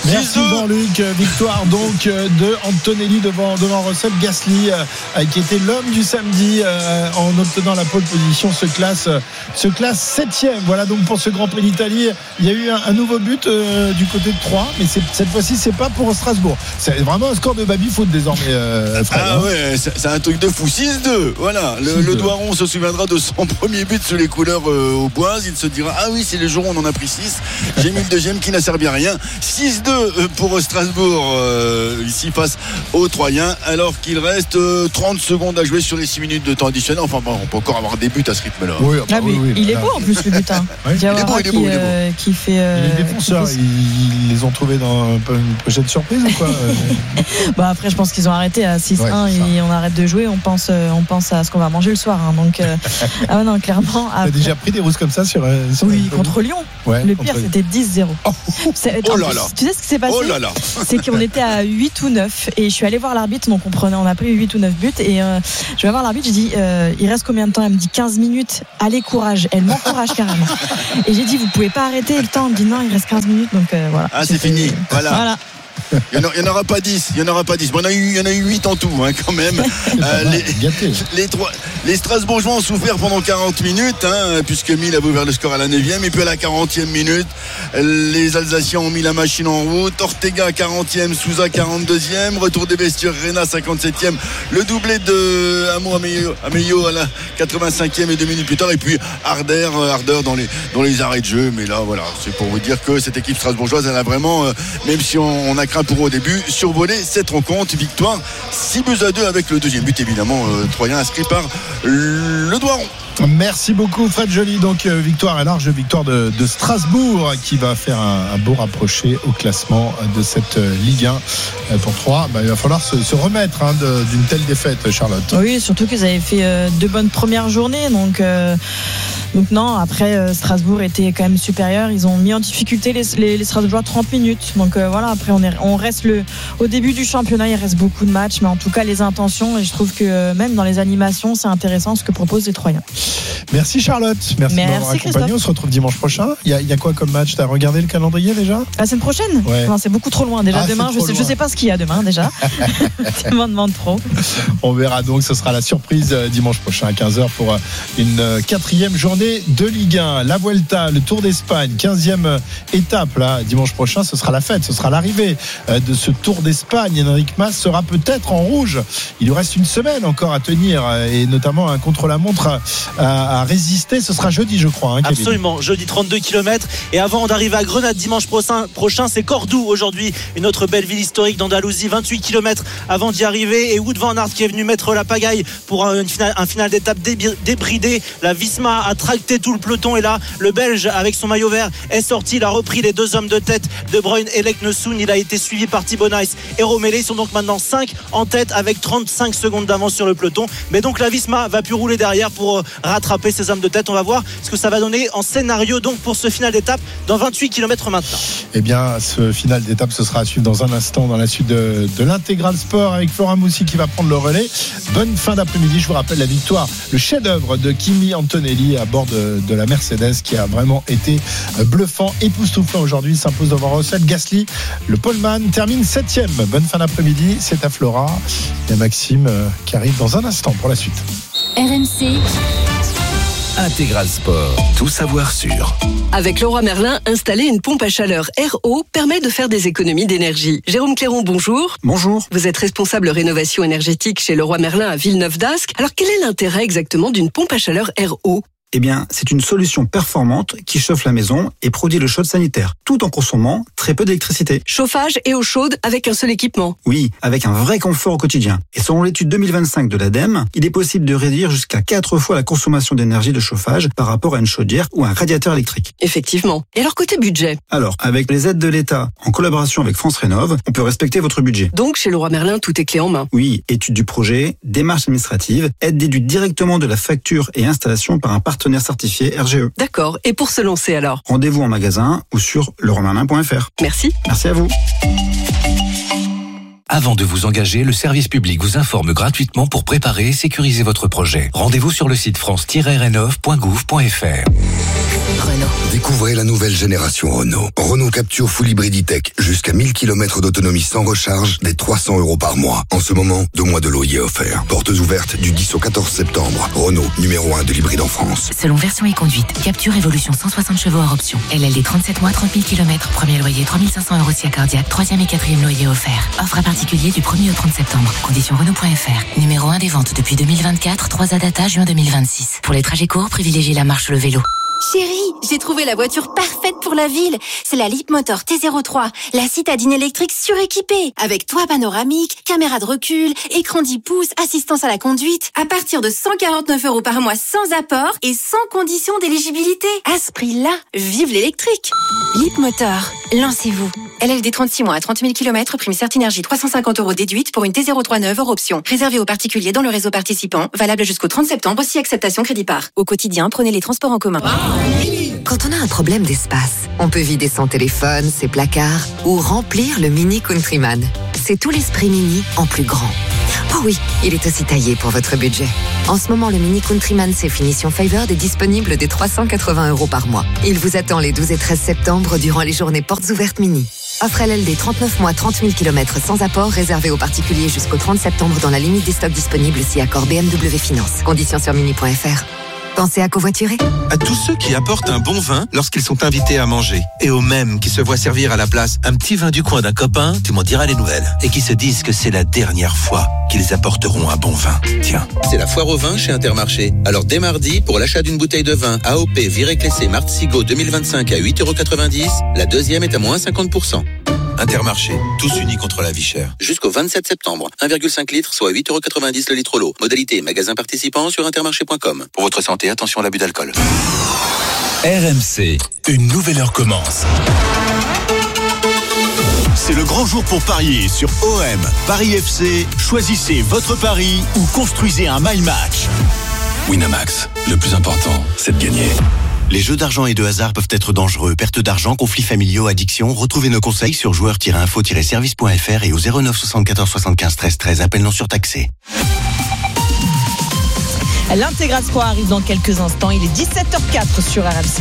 Merci Jean-Luc. Victoire donc de Antonelli devant, devant Russell. Gasly, euh, qui était l'homme du samedi, euh, en obtenant la pole position, se classe, se classe septième. Voilà donc pour ce Grand Prix d'Italie. Il y a eu un, un nouveau but euh, du côté de Troyes, mais c'est, cette fois-ci, c'est pas pour Strasbourg. C'est vraiment un score de baby-foot désormais, euh, Fred. Ah ouais, c'est, c'est un truc de fou. six deux. Voilà. Le, le Doiron se souviendra de son premier but sous les couleurs euh, aux Boises. Il se dira, ah oui, c'est le jour où on en a pris six. J'ai mis le deuxième qui n'a servi à rien. six deux pour Strasbourg, euh, ici face aux Troyens, alors qu'il reste euh, trente secondes à jouer sur les six minutes de temps additionnel. Enfin bon, on peut encore avoir des buts à ce rythme-là. Oui, ah, oui, oui, il est beau en plus le but. Hein. Ouais. Il, il est beau, il est beau, qui, il est beau. Euh, qui fait. Euh, les défenseurs, qui... ils, ils les ont trouvés dans une prochaine surprise ou quoi? Bah après, je pense qu'ils ont arrêté à six un ouais, et on arrête de jouer. On pense, on pense à ce qu'on va manger le soir. Hein, donc, euh, ah non, clairement. T'as déjà pris des rousses comme ça sur. sur oui, contre Lyon. Ouais, le pire, c'était dix zéro. Oh, oh là là. Tu sais ce qui s'est passé? Oh là là. C'est qu'on était à huit ou neuf et je suis allée voir l'arbitre, donc on prenait, on a pris huit ou neuf buts et euh, je vais voir l'arbitre, je dis euh, il reste combien de temps? Elle me dit quinze minutes. Allez, courage. Elle m'encourage carrément. Et j'ai dit vous pouvez pas arrêter le temps. Elle me dit non, il reste quinze minutes, donc euh, voilà. Ah, c'est fini. Voilà. Voilà. Il n'y en, en aura pas dix, il n'y en aura pas dix. Bon, il, y en a eu, il y en a eu huit en tout, hein, quand même. Euh, les, les, trois, les Strasbourgeois ont souffert pendant quarante minutes, hein, puisque Mille avait ouvert le score à la neuvième. Et puis à la quarantième minute, les Alsaciens ont mis la machine en route. Ortega quarantième, Souza quarante-deuxième. Retour des vestiaires, Rena cinquante-septième. Le doublé de Amo Ameyo à la quatre-vingt-cinquième et deux minutes plus tard. Et puis Harder, Harder dans, les, dans les arrêts de jeu. Mais là, voilà, c'est pour vous dire que cette équipe strasbourgeoise, elle a vraiment, euh, même si on, on a craint pour au début, survolé cette rencontre. Victoire six buts à deux avec le deuxième but évidemment euh, troyen inscrit par le Doiron. Merci beaucoup Fred Joly. Donc euh, victoire et large victoire de, de Strasbourg qui va faire un, un beau rapproché au classement de cette euh, Ligue un. Euh, pour Troyes, bah, il va falloir se, se remettre hein, de, d'une telle défaite, Charlotte. Oui, surtout qu'ils avaient fait euh, deux bonnes premières journées, donc euh, donc non, après euh, Strasbourg était quand même supérieur. Ils ont mis en difficulté les, les, les Strasbourgeois trente minutes, donc euh, voilà, après on, est, on reste le, au début du championnat, il reste beaucoup de matchs, mais en tout cas les intentions, et je trouve que euh, même dans les animations c'est intéressant ce que proposent les Troyens. Merci Charlotte, merci, merci de m'avoir accompagné. On se retrouve dimanche prochain. Il y, a, il y a quoi comme match? T'as regardé le calendrier déjà? La semaine prochaine? Ouais. Non, c'est beaucoup trop loin déjà. Ah, demain, je sais, je sais pas ce qu'il y a demain déjà. Tu m'en demandes trop. On verra donc, ce sera la surprise dimanche prochain à quinze heures pour une quatrième journée de Ligue un. La Vuelta, le Tour d'Espagne, quinzième étape là, dimanche prochain, ce sera la fête, ce sera l'arrivée de ce Tour d'Espagne. Enric Mas sera peut-être en rouge. Il lui reste une semaine encore à tenir et notamment un contre-la-montre à, à résister. Ce sera jeudi, je crois. Hein, Absolument, jeudi trente-deux kilomètres. Et avant d'arriver à Grenade dimanche prochain, prochain c'est Cordoue aujourd'hui, une autre belle ville historique d'Andalousie, vingt-huit kilomètres avant d'y arriver. Et Wout van Aert qui est venu mettre la pagaille pour un final, un final d'étape débridé. La Visma a tracté tout le peloton et là, le Belge avec son maillot vert est sorti. Il a repris les deux hommes de tête, De Bruyne et Leknessoun. Il a été suivi par Thibaut Nice et Romélé. Ils sont donc maintenant cinq en tête avec trente-cinq secondes d'avance sur le peloton. Mais donc la Visma va plus rouler derrière pour rattraper ses hommes de tête. On va voir ce que ça va donner en scénario donc pour ce final d'étape dans vingt-huit kilomètres maintenant. Eh bien, ce final d'étape, ce sera à suivre dans un instant dans la suite de, de l'Intégral Sport avec Florent Moussi qui va prendre le relais. Bonne fin d'après-midi. Je vous rappelle la victoire, le chef-d'œuvre de Kimi Antonelli à bord de, de la Mercedes qui a vraiment été bluffant, époustouflant aujourd'hui. Il s'impose devant Russell. Gasly, le poleman, termine septième. Bonne fin d'après-midi. C'est à Flora. Il y a Maxime qui arrive dans un instant pour la suite. R M C Intégral Sport, tout savoir sur. Avec Leroy Merlin, installer une pompe à chaleur R O permet de faire des économies d'énergie. Jérôme Clairon, bonjour. Bonjour. Vous êtes responsable rénovation énergétique chez Leroy Merlin à Villeneuve-d'Ascq. Alors quel est l'intérêt exactement d'une pompe à chaleur R O ? Eh bien, c'est une solution performante qui chauffe la maison et produit le chaud sanitaire, tout en consommant très peu d'électricité. Chauffage et eau chaude avec un seul équipement. Oui, avec un vrai confort au quotidien. Et selon l'étude deux mille vingt-cinq de l'ADEME, il est possible de réduire jusqu'à quatre fois la consommation d'énergie de chauffage par rapport à une chaudière ou un radiateur électrique. Effectivement. Et alors côté budget ? Alors, avec les aides de l'État, en collaboration avec France Rénov', on peut respecter votre budget. Donc, chez Leroy Merlin, tout est clé en main. Oui, étude du projet, démarche administrative, aide déduite directement de la facture et installation par un partenaire certifié R G E. D'accord. Et pour se lancer alors ? Rendez-vous en magasin ou sur leroy merlin point f r. Merci. Merci à vous. Avant de vous engager, le service public vous informe gratuitement pour préparer et sécuriser votre projet. Rendez-vous sur le site france tiret rénov point gouv point f r. Renault. Découvrez la nouvelle génération Renault. Renault Captur Full Hybrid E-Tech. Jusqu'à mille kilomètres d'autonomie sans recharge, dès trois cents euros par mois. En ce moment, deux mois de loyer offert. Portes ouvertes du dix au quatorze septembre. Renault, numéro un de l'hybride en France. Selon version et conduite, Captur Evolution cent soixante chevaux hors option. L L D trente-sept mois, trente mille kilomètres. Premier loyer trois mille cinq cents euros si accordiaque. Troisième et quatrième loyer offert. Offre à particulier du premier au trente septembre. Conditions Renault point F R. Numéro un des ventes depuis deux mille vingt-quatre. trois A data juin deux mille vingt-six. Pour les trajets courts, privilégiez la marche ou le vélo. Chérie, j'ai trouvé la voiture parfaite pour la ville. C'est la Leapmotor T zéro trois, la citadine électrique suréquipée, avec toit panoramique, caméra de recul, écran dix pouces, assistance à la conduite, à partir de cent quarante-neuf euros par mois sans apport et sans condition d'éligibilité. À ce prix-là, vive l'électrique. Leapmotor, lancez-vous. L L D trente-six mois à trente mille kilomètres, prime Certinergie trois cent cinquante euros déduite pour une T zéro trois neuve hors option. Réservé aux particuliers dans le réseau participant, valable jusqu'au trente septembre si acceptation crédit par. Au quotidien, prenez les transports en commun. Quand on a un problème d'espace, on peut vider son téléphone, ses placards ou remplir le Mini Countryman. C'est tout l'esprit Mini en plus grand. Oh oui, il est aussi taillé pour votre budget. En ce moment, le Mini Countryman C finition Favored est disponible dès trois cent quatre-vingts euros par mois. Il vous attend les douze et treize septembre durant les journées portes ouvertes Mini. Offre L L D trente-neuf mois, trente mille kilomètres sans apport, réservé aux particuliers jusqu'au trente septembre dans la limite des stocks disponibles si accord B M W Finance. Conditions sur mini point F R. Pensez à covoiturer. À tous ceux qui apportent un bon vin lorsqu'ils sont invités à manger. Et aux mêmes qui se voient servir à la place un petit vin du coin d'un copain, tu m'en diras les nouvelles. Et qui se disent que c'est la dernière fois qu'ils apporteront un bon vin. Tiens, c'est la foire au vin chez Intermarché. Alors dès mardi, pour l'achat d'une bouteille de vin A O P Viré Clessé Martzigo deux mille vingt-cinq à huit euros quatre-vingt-dix, la deuxième est à moins cinquante pour cent. Intermarché, tous unis contre la vie chère. Jusqu'au vingt-sept septembre, un virgule cinq litres, soit huit euros quatre-vingt-dix le litre l'eau. Modalité magasin participant sur intermarché point com. Pour votre santé, attention à l'abus d'alcool. R M C, une nouvelle heure commence. C'est le grand jour pour parier sur O M. Paris F C, choisissez votre pari ou construisez un my match. Winamax, le plus important, c'est de gagner. Les jeux d'argent et de hasard peuvent être dangereux. Perte d'argent, conflits familiaux, addiction. Retrouvez nos conseils sur joueurs tiret info tiret service point F R et au zéro neuf soixante-quatorze soixante-quinze treize treize. Appel non surtaxé. L'Intégral Sport arrive dans quelques instants. Il est dix-sept heures quatre sur R M C.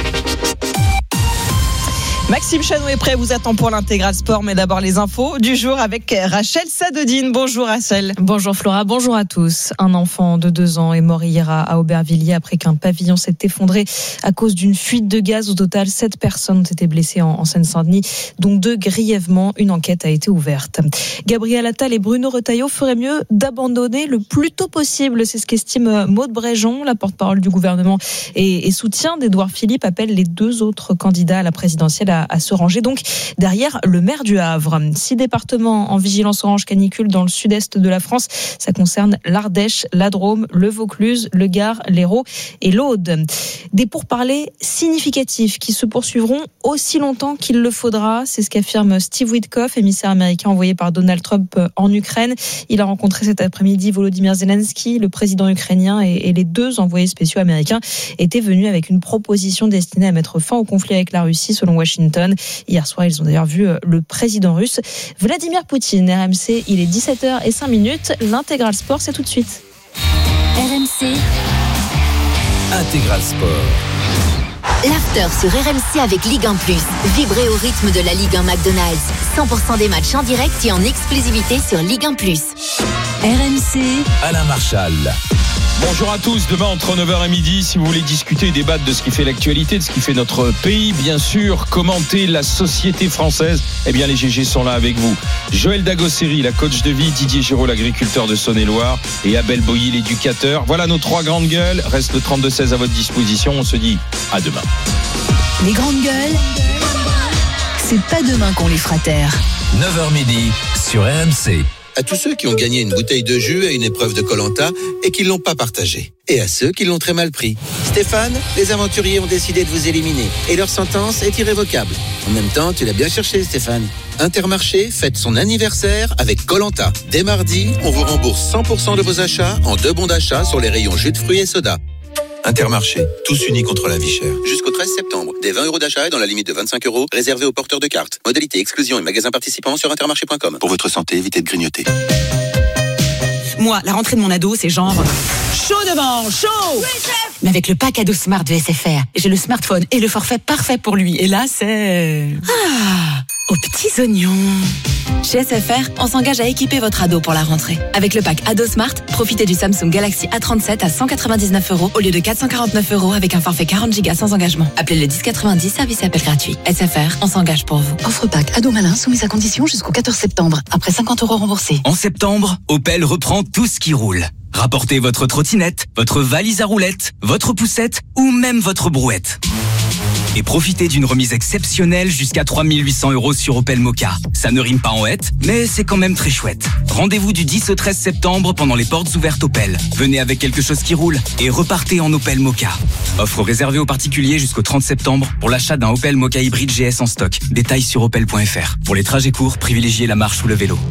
Maxime Chanou est prêt, vous attend pour l'Intégral Sport, mais d'abord les infos du jour avec Rachel Sadodine. Bonjour Rachel. Bonjour Flora, bonjour à tous. Un enfant de deux ans est mort hier à Aubervilliers après qu'un pavillon s'est effondré à cause d'une fuite de gaz. Au total, sept personnes ont été blessées en Seine-Saint-Denis, dont deux grièvement. Une enquête a été ouverte. Gabriel Attal et Bruno Retailleau feraient mieux d'abandonner le plus tôt possible. C'est ce qu'estime Maud Bréjon, la porte-parole du gouvernement et, et soutien d'Édouard Philippe, appelle les deux autres candidats à la présidentielle à à se ranger donc derrière le maire du Havre. Six départements en vigilance orange canicule dans le sud-est de la France. Ça concerne l'Ardèche, la Drôme, le Vaucluse, le Gard, l'Hérault et l'Aude. Des pourparlers significatifs qui se poursuivront aussi longtemps qu'il le faudra. C'est ce qu'affirme Steve Witkoff, émissaire américain envoyé par Donald Trump en Ukraine. Il a rencontré cet après-midi Volodymyr Zelensky, le président ukrainien, et, et les deux envoyés spéciaux américains étaient venus avec une proposition destinée à mettre fin au conflit avec la Russie, selon Washington. Hier soir, ils ont d'ailleurs vu le président russe Vladimir Poutine. R M C, il est dix-sept heures cinq minutes. L'Intégral Sport, c'est tout de suite. R M C Intégral Sport. L'after sur R M C avec Ligue un plus. Vibrez au rythme de la Ligue un McDonald's. cent pour cent des matchs en direct et en exclusivité sur Ligue un plus. R M C, Alain Marchal. Bonjour à tous, demain entre neuf heures et midi, si vous voulez discuter et débattre de ce qui fait l'actualité, de ce qui fait notre pays, bien sûr, commenter la société française, eh bien les G G sont là avec vous. Joël Dagosseri, la coach de vie, Didier Giraud, l'agriculteur de Saône-et-Loire, et Abel Boilly, l'éducateur. Voilà nos trois grandes gueules, reste le trente-deux seize à votre disposition, on se dit à demain. les grandes gueules, c'est pas demain qu'on les fera taire. neuf heures midi sur R M C. À tous ceux qui ont gagné une bouteille de jus à une épreuve de Koh-Lanta et qui ne l'ont pas partagée. Et à ceux qui l'ont très mal pris. Stéphane, les aventuriers ont décidé de vous éliminer et leur sentence est irrévocable. En même temps, tu l'as bien cherché, Stéphane. Intermarché fête son anniversaire avec Koh-Lanta. Dès mardi, on vous rembourse cent pour cent de vos achats en deux bons d'achat sur les rayons jus de fruits et soda. Intermarché, tous unis contre la vie chère. Jusqu'au treize septembre, des vingt euros d'achat et dans la limite de vingt-cinq euros, réservés aux porteurs de cartes. Modalité exclusion et magasin participant sur intermarché point com. Pour votre santé, évitez de grignoter. Moi, la rentrée de mon ado, c'est genre chaud devant, chaud. Oui, chef. Mais avec le pack ado Smart de S F R, j'ai le smartphone et le forfait parfait pour lui. Et là, c'est ah, aux petits oignons. Chez S F R, on s'engage à équiper votre ado pour la rentrée. Avec le pack Ado Smart, profitez du Samsung Galaxy A trente-sept à cent quatre-vingt-dix-neuf euros au lieu de quatre cent quarante-neuf euros avec un forfait quarante gigas sans engagement. Appelez le dix quatre-vingt-dix, service et appel gratuit. S F R, on s'engage pour vous. Offre pack Ado Malin soumise à condition jusqu'au quatorze septembre. Après cinquante euros remboursés. En septembre, Opel reprend tout ce qui roule. Rapportez votre trottinette, votre valise à roulettes, votre poussette ou même votre brouette. Et profitez d'une remise exceptionnelle jusqu'à trois mille huit cents euros sur Opel Mokka. Ça ne rime pas en hête, mais c'est quand même très chouette. Rendez-vous du dix au treize septembre pendant les portes ouvertes Opel. Venez avec quelque chose qui roule et repartez en Opel Mokka. Offre réservée aux particuliers jusqu'au trente septembre pour l'achat d'un Opel Mokka hybride G S en stock. Détails sur opel point f r. Pour les trajets courts, privilégiez la marche ou le vélo.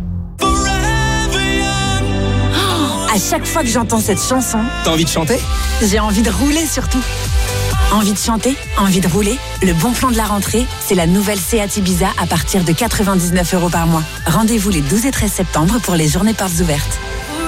À chaque fois que j'entends cette chanson, T'as envie de chanter ? j'ai envie de rouler surtout. Envie de chanter, envie de rouler. Le bon plan de la rentrée, c'est la nouvelle Seat Ibiza à partir de quatre-vingt-dix-neuf euros par mois. Rendez-vous les douze et treize septembre pour les journées portes ouvertes.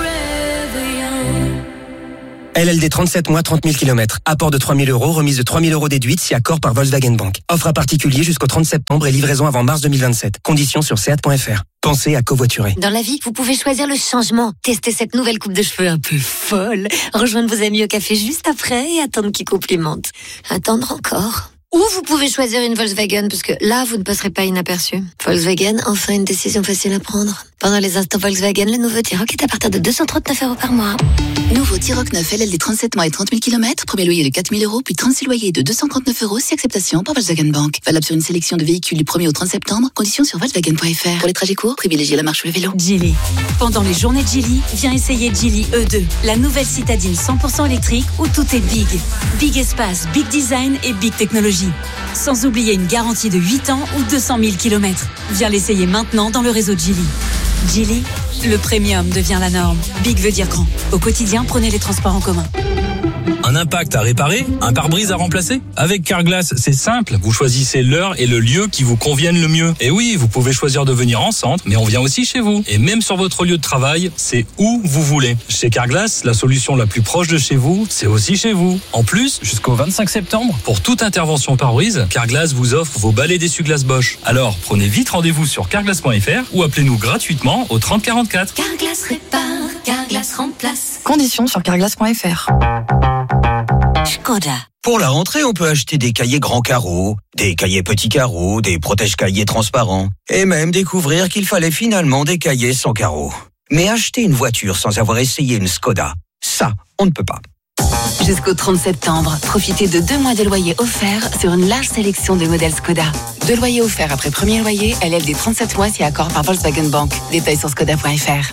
L L D trente-sept mois, trente mille kilomètres. Apport de trois mille euros, remise de trois mille euros déduite si accord par Volkswagen Bank. Offre à particulier jusqu'au trente septembre et livraison avant mars deux mille vingt-sept. Conditions sur seat point f r. Pensez à covoiturer. Dans la vie, vous pouvez choisir le changement. Testez cette nouvelle coupe de cheveux un peu folle. Rejoindre vos amis au café juste après et attendre qu'ils complimentent. Attendre encore. Ou vous pouvez choisir une Volkswagen, parce que là, vous ne passerez pas inaperçu. Volkswagen, enfin une décision facile à prendre. Pendant les instants Volkswagen, le nouveau T-Roc est à partir de deux cent trente-neuf euros par mois. Nouveau T-Roc neuf L L D trente-sept mois et trente mille kilomètres. Premier loyer de quatre mille euros, puis trente-six loyers de deux cent trente-neuf euros si acceptation par Volkswagen Bank. Valable sur une sélection de véhicules du premier au trente septembre. Conditions sur volkswagen point f r. Pour les trajets courts, privilégiez la marche ou le vélo. Geely. Pendant les journées de Geely, viens essayer Geely E deux, la nouvelle citadine cent pour cent électrique où tout est big. Big espace, big design et big technologie. Sans oublier une garantie de huit ans ou deux cent mille kilomètres. Viens l'essayer maintenant dans le réseau Geely. Geely, le premium devient la norme. Big veut dire grand. Au quotidien, prenez les transports en commun. Un impact à réparer, un pare-brise à remplacer. Avec Carglass, c'est simple. Vous choisissez l'heure et le lieu qui vous conviennent le mieux. Et oui, vous pouvez choisir de venir en centre, mais on vient aussi chez vous. Et même sur votre lieu de travail, c'est où vous voulez. Chez Carglass, la solution la plus proche de chez vous, c'est aussi chez vous. En plus, jusqu'au vingt-cinq septembre, pour toute intervention pare-brise, Carglass vous offre vos balais d'essuie-glace Bosch. Alors, prenez vite rendez-vous sur carglass point f r ou appelez-nous gratuitement au trente quarante-quatre. Carglass répare, Carglass remplace. Conditions sur carglass point f r. Skoda. Pour la rentrée, on peut acheter des cahiers grands carreaux, des cahiers petits carreaux, des protège-cahiers transparents, et même découvrir qu'il fallait finalement des cahiers sans carreaux. Mais acheter une voiture sans avoir essayé une Skoda, ça, on ne peut pas. Jusqu'au trente septembre, profitez de deux mois de loyer offerts sur une large sélection de modèles Skoda. Deux loyers offerts après premier loyer, L L D trente-sept mois si accord par Volkswagen Bank. Détails sur skoda point f r.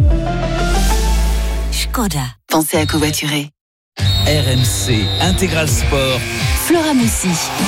Skoda. Pensez à covoiturer. R M C Intégral Sport. Flora Moussi.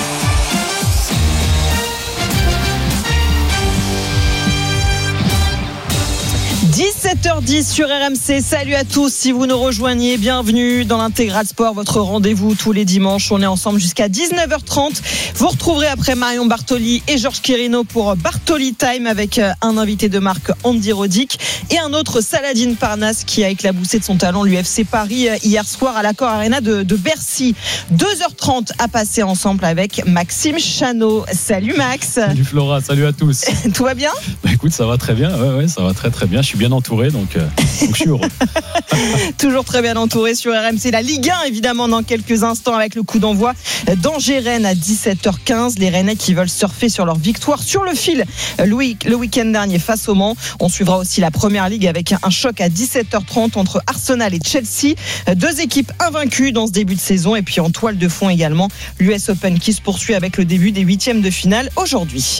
dix-sept heures dix sur R M C. Salut à tous. Si vous nous rejoignez, bienvenue dans l'Intégral Sport, votre rendez-vous tous les dimanches. On est ensemble jusqu'à dix-neuf heures trente. Vous retrouverez après Marion Bartoli et Georges Quirino pour Bartoli Time avec un invité de marque, Andy Roddick, et un autre, Saladin Parnasse, qui a éclaboussé de son talent l'U F C Paris hier soir à l'Accor Arena de, de Bercy. deux heures trente à passer ensemble avec Maxime Chanot. Salut Max. Salut Flora, salut à tous. Tout va bien ? Bah écoute, ça va très bien. Ouais, ouais, ça va très très bien. Je suis bien entouré, donc, euh, donc je suis heureux. Toujours très bien entouré sur R M C. La Ligue un, évidemment, dans quelques instants avec le coup d'envoi d'Angers-Rennes à dix-sept heures quinze. Les Rennais qui veulent surfer sur leur victoire sur le fil le week-end dernier face au Mans. On suivra aussi la Première Ligue avec un choc à dix-sept heures trente entre Arsenal et Chelsea. Deux équipes invaincues dans ce début de saison. Et puis en toile de fond également, l'U S Open qui se poursuit avec le début des huitièmes de finale aujourd'hui.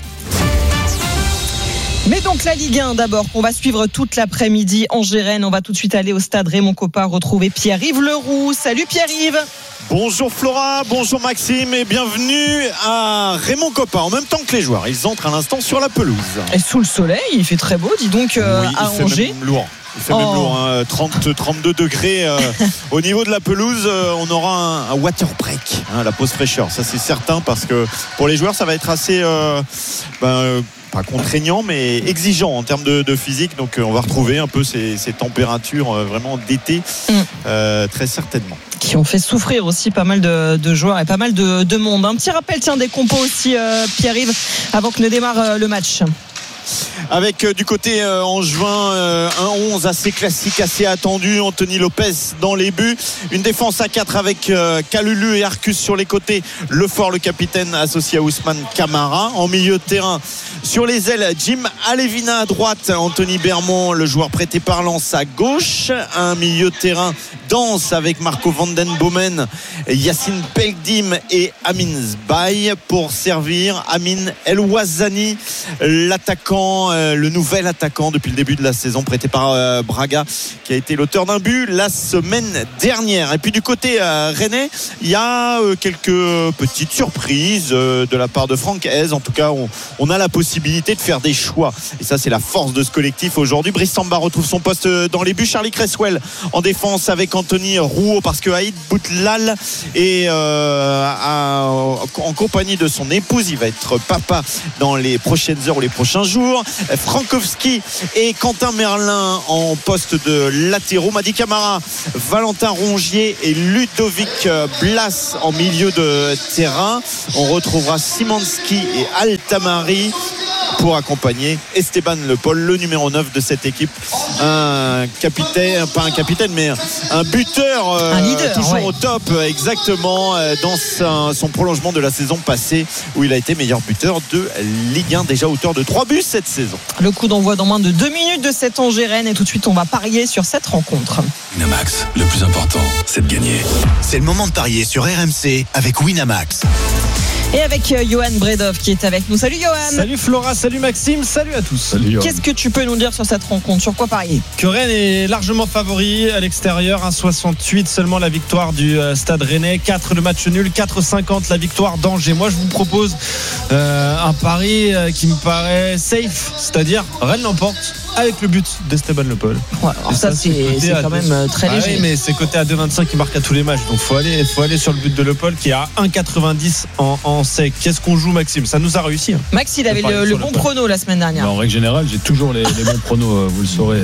Mais donc la Ligue un d'abord, qu'on va suivre toute l'après-midi. Angers-Rennes, on va tout de suite aller au stade Raymond Kopa retrouver Pierre-Yves Leroux. Salut Pierre-Yves. Bonjour Flora, bonjour Maxime et bienvenue à Raymond Kopa en même temps que les joueurs. Ils entrent à l'instant sur la pelouse. Et sous le soleil, il fait très beau, dis donc, euh, oui, à il fait Angers. même lourd. Il fait oh. même lourd, hein, trente, trente-deux degrés euh, au niveau de la pelouse. Euh, on aura un, un water break, hein, la pause fraîcheur. Ça c'est certain parce que pour les joueurs ça va être assez euh, ben, euh, pas contraignant mais exigeant en termes de, de physique. Donc euh, on va retrouver un peu ces, ces températures euh, vraiment d'été mm. euh, très certainement. Qui ont fait souffrir aussi pas mal de, de joueurs et pas mal de, de monde. Un petit rappel tiens des compos aussi euh, Pierre-Yves avant que ne démarre euh, le match. Avec euh, du côté euh, angevin euh, un onze assez classique, assez attendu. Anthony Lopez dans les buts, une défense à quatre avec euh, Kalulu et Arcus sur les côtés, Lefort le capitaine associé à Ousmane Camara. En milieu de terrain sur les ailes, Jim Alevina à droite, Anthony Bermond le joueur prêté par Lens à gauche. Un milieu de terrain dense avec Marco van den Bomen, Yacine Belgdim et Amin Zbaye pour servir Amin El Ouazani, l'attaquant, euh, le nouvel attaquant depuis le début de la saison prêté par euh, Braga, qui a été l'auteur d'un but la semaine dernière. Et puis du côté euh, rennais, il y a euh, quelques petites surprises euh, de la part de Franck Hez. En tout cas, on, on a la possibilité de faire des choix. Et ça, c'est la force de ce collectif aujourd'hui. Brice Samba retrouve son poste dans les buts. Charlie Cresswell en défense avec Anthony Rouault parce que Haït Boutlal est euh, à, en compagnie de son épouse. Il va être papa dans les prochaines heures ou les prochains jours. Frankowski et Quentin Merlin en poste de latéraux. Madi Camara, Valentin Rongier et Ludovic Blas en milieu de terrain. On retrouvera Simanski et Altamari pour accompagner Esteban Le Paul, le numéro neuf de cette équipe, un capitaine, pas un capitaine mais un buteur, euh, un leader, toujours ouais. au top exactement euh, dans son, son prolongement de la saison passée où il a été meilleur buteur de Ligue un, déjà auteur de trois buts cette saison. Le coup d'envoi dans moins de deux minutes de cette Angers-Rennes et tout de suite on va parier sur cette rencontre. Winamax, le plus important c'est de gagner. C'est le moment de parier sur R M C avec Winamax. Et avec Johan Bredov qui est avec nous. Salut Johan. Salut Flora, salut Maxime, salut à tous. Salut Qu'est-ce que tu peux nous dire sur cette rencontre? Sur quoi parier? Que Rennes est largement favori à l'extérieur, un virgule soixante-huit seulement la victoire du Stade Rennais, quatre le match nul, quatre virgule cinquante la victoire d'Angers. Moi je vous propose euh, un pari qui me paraît safe, c'est-à-dire Rennes l'emporte avec le but d'Esteban Le Paul. Ouais, alors ça, ça c'est, c'est quand deux... même très léger. Ah oui, mais c'est coté à deux virgule vingt-cinq qui marque à tous les matchs. Donc faut aller, faut aller sur le but de Le Paul qui est à un virgule quatre-vingt-dix en, en sec. Qu'est-ce qu'on joue Maxime? Ça nous a réussi. Hein. Max il avait le, le bon prono la semaine dernière. Bah, en règle générale j'ai toujours les, les bons pronos, vous le saurez.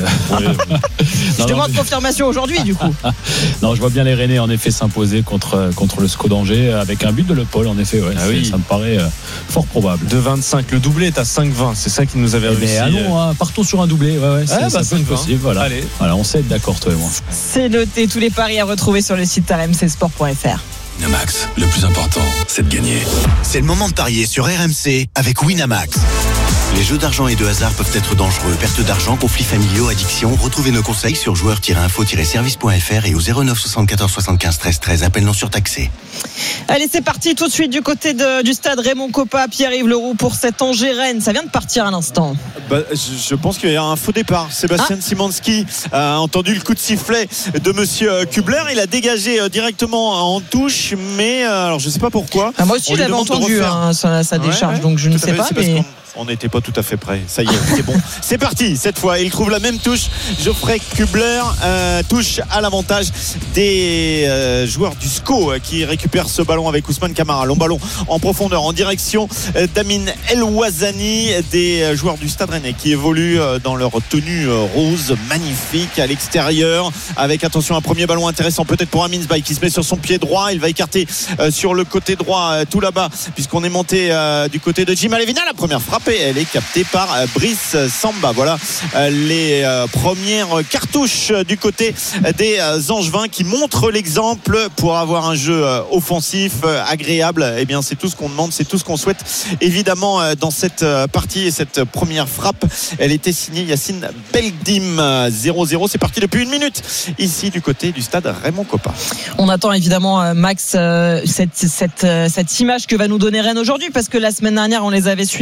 Je demande mais... confirmation aujourd'hui du coup. Non, je vois bien les Rennais en effet s'imposer contre, contre le S C O d'Angers avec un but de Le Paul en effet. Ouais, ah oui. Ça me paraît euh, fort probable. deux virgule vingt-cinq, le doublé est à cinq virgule vingt. C'est ça qui nous avait eh réussi. Ben, allons, hein, partons sur un doublé. Ouais, ouais, c'est, ah, bah, c'est possible. Voilà. Allez. Voilà, on sait être d'accord toi et moi. C'est noté, tous les paris à retrouver sur le site r m c sport point f r. Winamax, le plus important c'est de gagner. C'est le moment de parier sur R M C avec Winamax. Les jeux d'argent et de hasard peuvent être dangereux. Perte d'argent, conflits familiaux, addiction. Retrouvez nos conseils sur joueurs tiret info tiret service point f r et au zéro neuf soixante-quatorze soixante-quinze treize treize. Appel non surtaxé. Allez, c'est parti tout de suite du côté de, du stade Raymond Kopa. Pierre-Yves Leroux pour cette Angers-Rennes. Ça vient de partir à l'instant. Bah, je pense qu'il y a un faux départ. Sébastien ah. Simanski a entendu le coup de sifflet de monsieur Kubler. Il a dégagé directement en touche, mais alors je ne sais pas pourquoi. Ah, moi aussi, je l'avais entendu hein, sa, sa décharge, ouais, donc je ne sais pas. Mais... On n'était pas tout à fait prêt. Ça y est, c'est bon. C'est parti cette fois. Il trouve la même touche. Geoffrey Kubler euh, touche à l'avantage des euh, joueurs du S C O euh, qui récupèrent ce ballon avec Ousmane Camara. Long ballon en profondeur en direction euh, d'Amin El Ouazani, des euh, joueurs du Stade Rennais qui évoluent euh, dans leur tenue euh, rose magnifique à l'extérieur. Avec attention un premier ballon intéressant peut-être pour Amin Zbaye qui se met sur son pied droit. Il va écarter euh, sur le côté droit euh, tout là-bas puisqu'on est monté euh, du côté de Jim Alevina. La première frappe. Elle est captée par Brice Samba. Voilà les premières cartouches du côté des Angevins qui montrent l'exemple pour avoir un jeu offensif agréable. Eh bien, c'est tout ce qu'on demande, c'est tout ce qu'on souhaite évidemment dans cette partie et cette première frappe. Elle était signée Yacine Belgdim. zéro zéro, c'est parti depuis une minute ici du côté du stade Raymond Kopa. On attend évidemment Max cette, cette, cette image que va nous donner Rennes aujourd'hui parce que la semaine dernière on les avait suivis au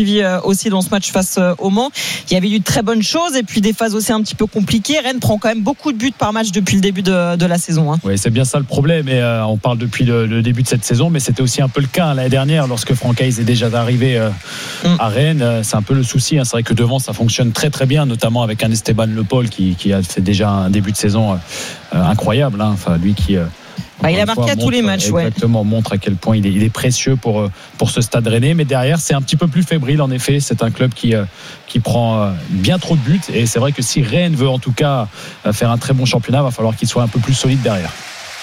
aussi dans ce match face au Mans. Il y avait eu de très bonnes choses et puis des phases aussi un petit peu compliquées. Rennes prend quand même beaucoup de buts par match depuis le début de, de la saison. Hein. Oui, c'est bien ça le problème. Et euh, on parle depuis le, le début de cette saison, mais c'était aussi un peu le cas hein, l'année dernière lorsque Francaise est déjà arrivé euh, mm. à Rennes. Euh, c'est un peu le souci. Hein. C'est vrai que devant, ça fonctionne très très bien, notamment avec un Esteban Le Paul qui, qui a fait déjà un début de saison euh, incroyable. Hein. Enfin, lui qui. Euh, Bah, il a marqué à montre, tous les matchs. Exactement, ouais. montre à quel point il est, il est précieux pour, pour ce Stade Rennais. Mais derrière, c'est un petit peu plus fébrile, en effet. C'est un club qui, qui prend bien trop de buts. Et c'est vrai que si Rennes veut en tout cas faire un très bon championnat, il va falloir qu'il soit un peu plus solide derrière.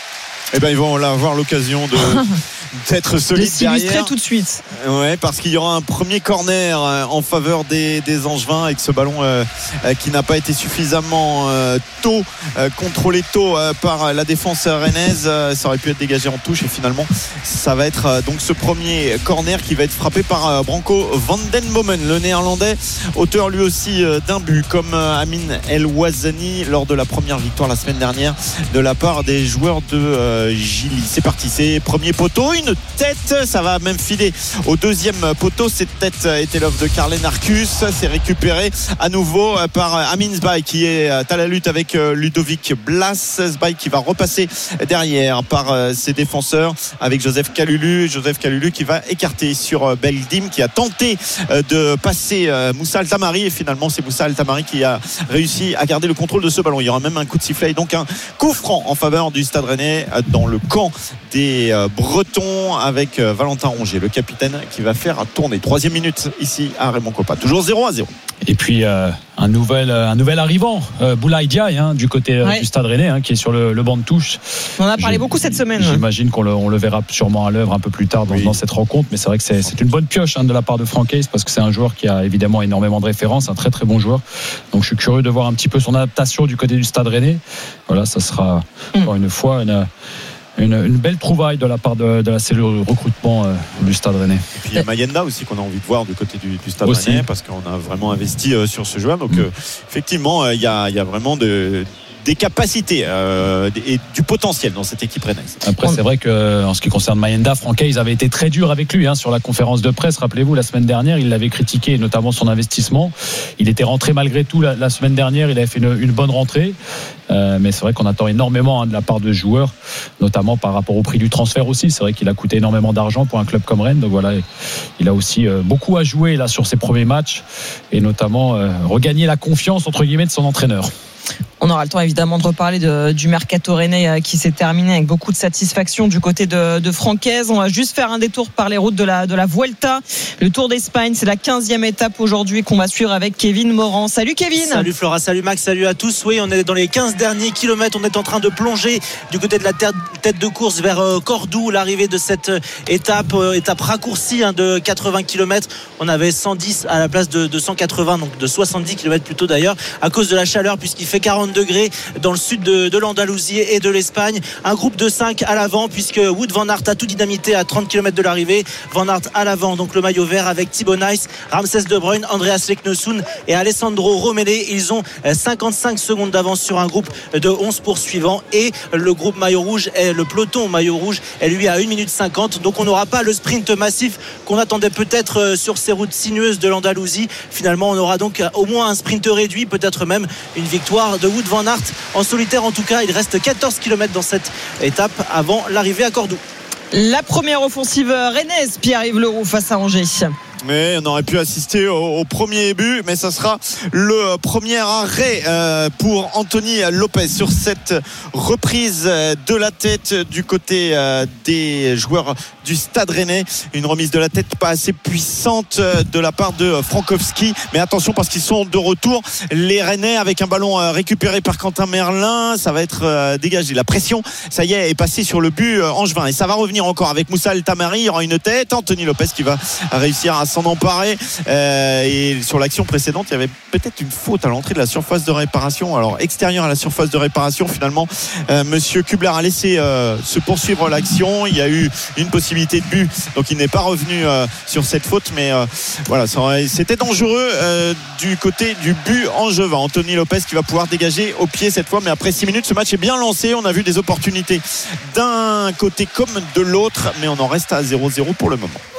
Eh ben, ils vont avoir l'occasion de, d'être solides derrière. tout de suite. Ouais, parce qu'il y aura un premier corner en faveur des, des Angevins avec ce ballon euh, qui n'a pas été suffisamment euh, tôt euh, contrôlé tôt euh, par la défense rennaise. Euh, ça aurait pu être dégagé en touche et finalement ça va être euh, donc ce premier corner qui va être frappé par euh, Branko van den Bomen, le néerlandais, auteur lui aussi euh, d'un but comme euh, Amin El Ouazani lors de la première victoire la semaine dernière de la part des joueurs de euh, Gilly. C'est parti, c'est premier poteau, une tête, ça va même filer au deuxième poteau. Cette tête était l'œuvre de Carlen Arcus, c'est récupéré à nouveau par Amin Zbaï qui est à la lutte avec Ludovic Blas. Zbaï qui va repasser derrière par ses défenseurs avec Joseph Kalulu. Joseph Kalulu qui va écarter sur Beldim qui a tenté de passer Moussa Altamari et finalement c'est Moussa Altamari qui a réussi à garder le contrôle de ce ballon. Il y aura même un coup de sifflet et donc un coup franc en faveur du Stade Rennais dans le camp des Bretons avec Valentin Rongier, le capitaine, qui va faire tourner. Troisième minute ici à Raymond Kopa. Toujours zéro à zéro. Et puis euh, un nouvel un nouvel arrivant, euh, Boulaye Diaye, hein, du côté ouais. du Stade Rennais, hein, qui est sur le, le banc de touche. On en a parlé J'ai, beaucoup cette semaine. J'imagine qu'on le, on le verra sûrement à l'œuvre un peu plus tard dans, oui. dans cette rencontre, mais c'est vrai que c'est, c'est une bonne pioche hein, de la part de Francaise parce que c'est un joueur qui a évidemment énormément de références, un très très bon joueur. Donc je suis curieux de voir un petit peu son adaptation du côté du Stade Rennais. Voilà, ça sera mm. encore une fois une Une, une belle trouvaille de la part de, de la cellule de recrutement euh, du Stade Rennais. Et puis il y a Mayenda aussi qu'on a envie de voir du côté du, du Stade aussi. Rennais parce qu'on a vraiment investi euh, sur ce joueur. Donc mmh. euh, effectivement, il euh, y, a, y a vraiment de, des capacités euh, et du potentiel dans cette équipe rennaise. Après, c'est vrai que en ce qui concerne Mayenda, Francaise avait été très dur avec lui hein, sur la conférence de presse. Rappelez-vous, la semaine dernière, il l'avait critiqué, notamment son investissement. Il était rentré malgré tout la, la semaine dernière. Il avait fait une, une bonne rentrée. Euh, mais c'est vrai qu'on attend énormément hein, de la part de joueurs, notamment par rapport au prix du transfert aussi. C'est vrai qu'il a coûté énormément d'argent pour un club comme Rennes. Donc voilà, il a aussi euh, beaucoup à jouer là sur ses premiers matchs et notamment euh, regagner la confiance entre guillemets de son entraîneur. On aura le temps évidemment de reparler de, du mercato rennais qui s'est terminé avec beaucoup de satisfaction du côté de, de Francaise. On va juste faire un détour par les routes de la, de la Vuelta. Le Tour d'Espagne, c'est la quinzième étape aujourd'hui qu'on va suivre avec Kevin Morand. Salut Kevin. Salut Flora, salut Max, salut à tous. Oui, on est dans les quinze derniers kilomètres. On est en train de plonger du côté de la tête de course vers Cordoue. L'arrivée de cette étape, étape raccourcie hein, de quatre-vingts kilomètres. On avait cent dix à la place de, de cent quatre-vingts, donc de soixante-dix kilomètres plutôt d'ailleurs, à cause de la chaleur puisqu'il fait quarante degrés dans le sud de, de l'Andalousie et de l'Espagne. Un groupe de cinq à l'avant puisque Wout van Aert a tout dynamité à trente kilomètres de l'arrivée. Van Aert à l'avant, donc le maillot vert avec Thibaut Nice, Ramses De Bruyne, Andreas Leknesund et Alessandro Romele. Ils ont cinquante-cinq secondes d'avance sur un groupe de onze poursuivants et le groupe maillot rouge, est, le peloton maillot rouge est lui à une minute cinquante. Donc on n'aura pas le sprint massif qu'on attendait peut-être sur ces routes sinueuses de l'Andalousie. Finalement on aura donc au moins un sprint réduit, peut-être même une victoire de Wout van Aert en solitaire. En tout cas, il reste quatorze kilomètres dans cette étape avant l'arrivée à Cordoue. La première offensive rennaise, Pierre-Yves Leroux face à Angers. Mais on aurait pu assister au, au premier but, mais ça sera le premier arrêt euh, pour Anthony Lopez sur cette reprise de la tête du côté euh, des joueurs du Stade Rennais. Une remise de la tête pas assez puissante de la part de Frankowski, mais attention parce qu'ils sont de retour, les Rennais, avec un ballon récupéré par Quentin Merlin. Ça va être euh, dégagé, la pression ça y est est passée sur le but euh, angevin et ça va revenir encore avec Moussa Altamari. Il y aura une tête, Anthony Lopez qui va réussir à s'en emparer euh, et sur l'action précédente il y avait peut-être une faute à l'entrée de la surface de réparation, alors extérieure à la surface de réparation. Finalement euh, monsieur Kubler a laissé euh, se poursuivre l'action. Il y a eu une possibilité de but, donc il n'est pas revenu euh, sur cette faute, mais euh, voilà, ça aurait, c'était dangereux euh, du côté du but angevin. Anthony Lopez qui va pouvoir dégager au pied cette fois, mais après six minutes ce match est bien lancé. On a vu des opportunités d'un côté comme de l'autre, mais on en reste à zéro zéro pour le moment.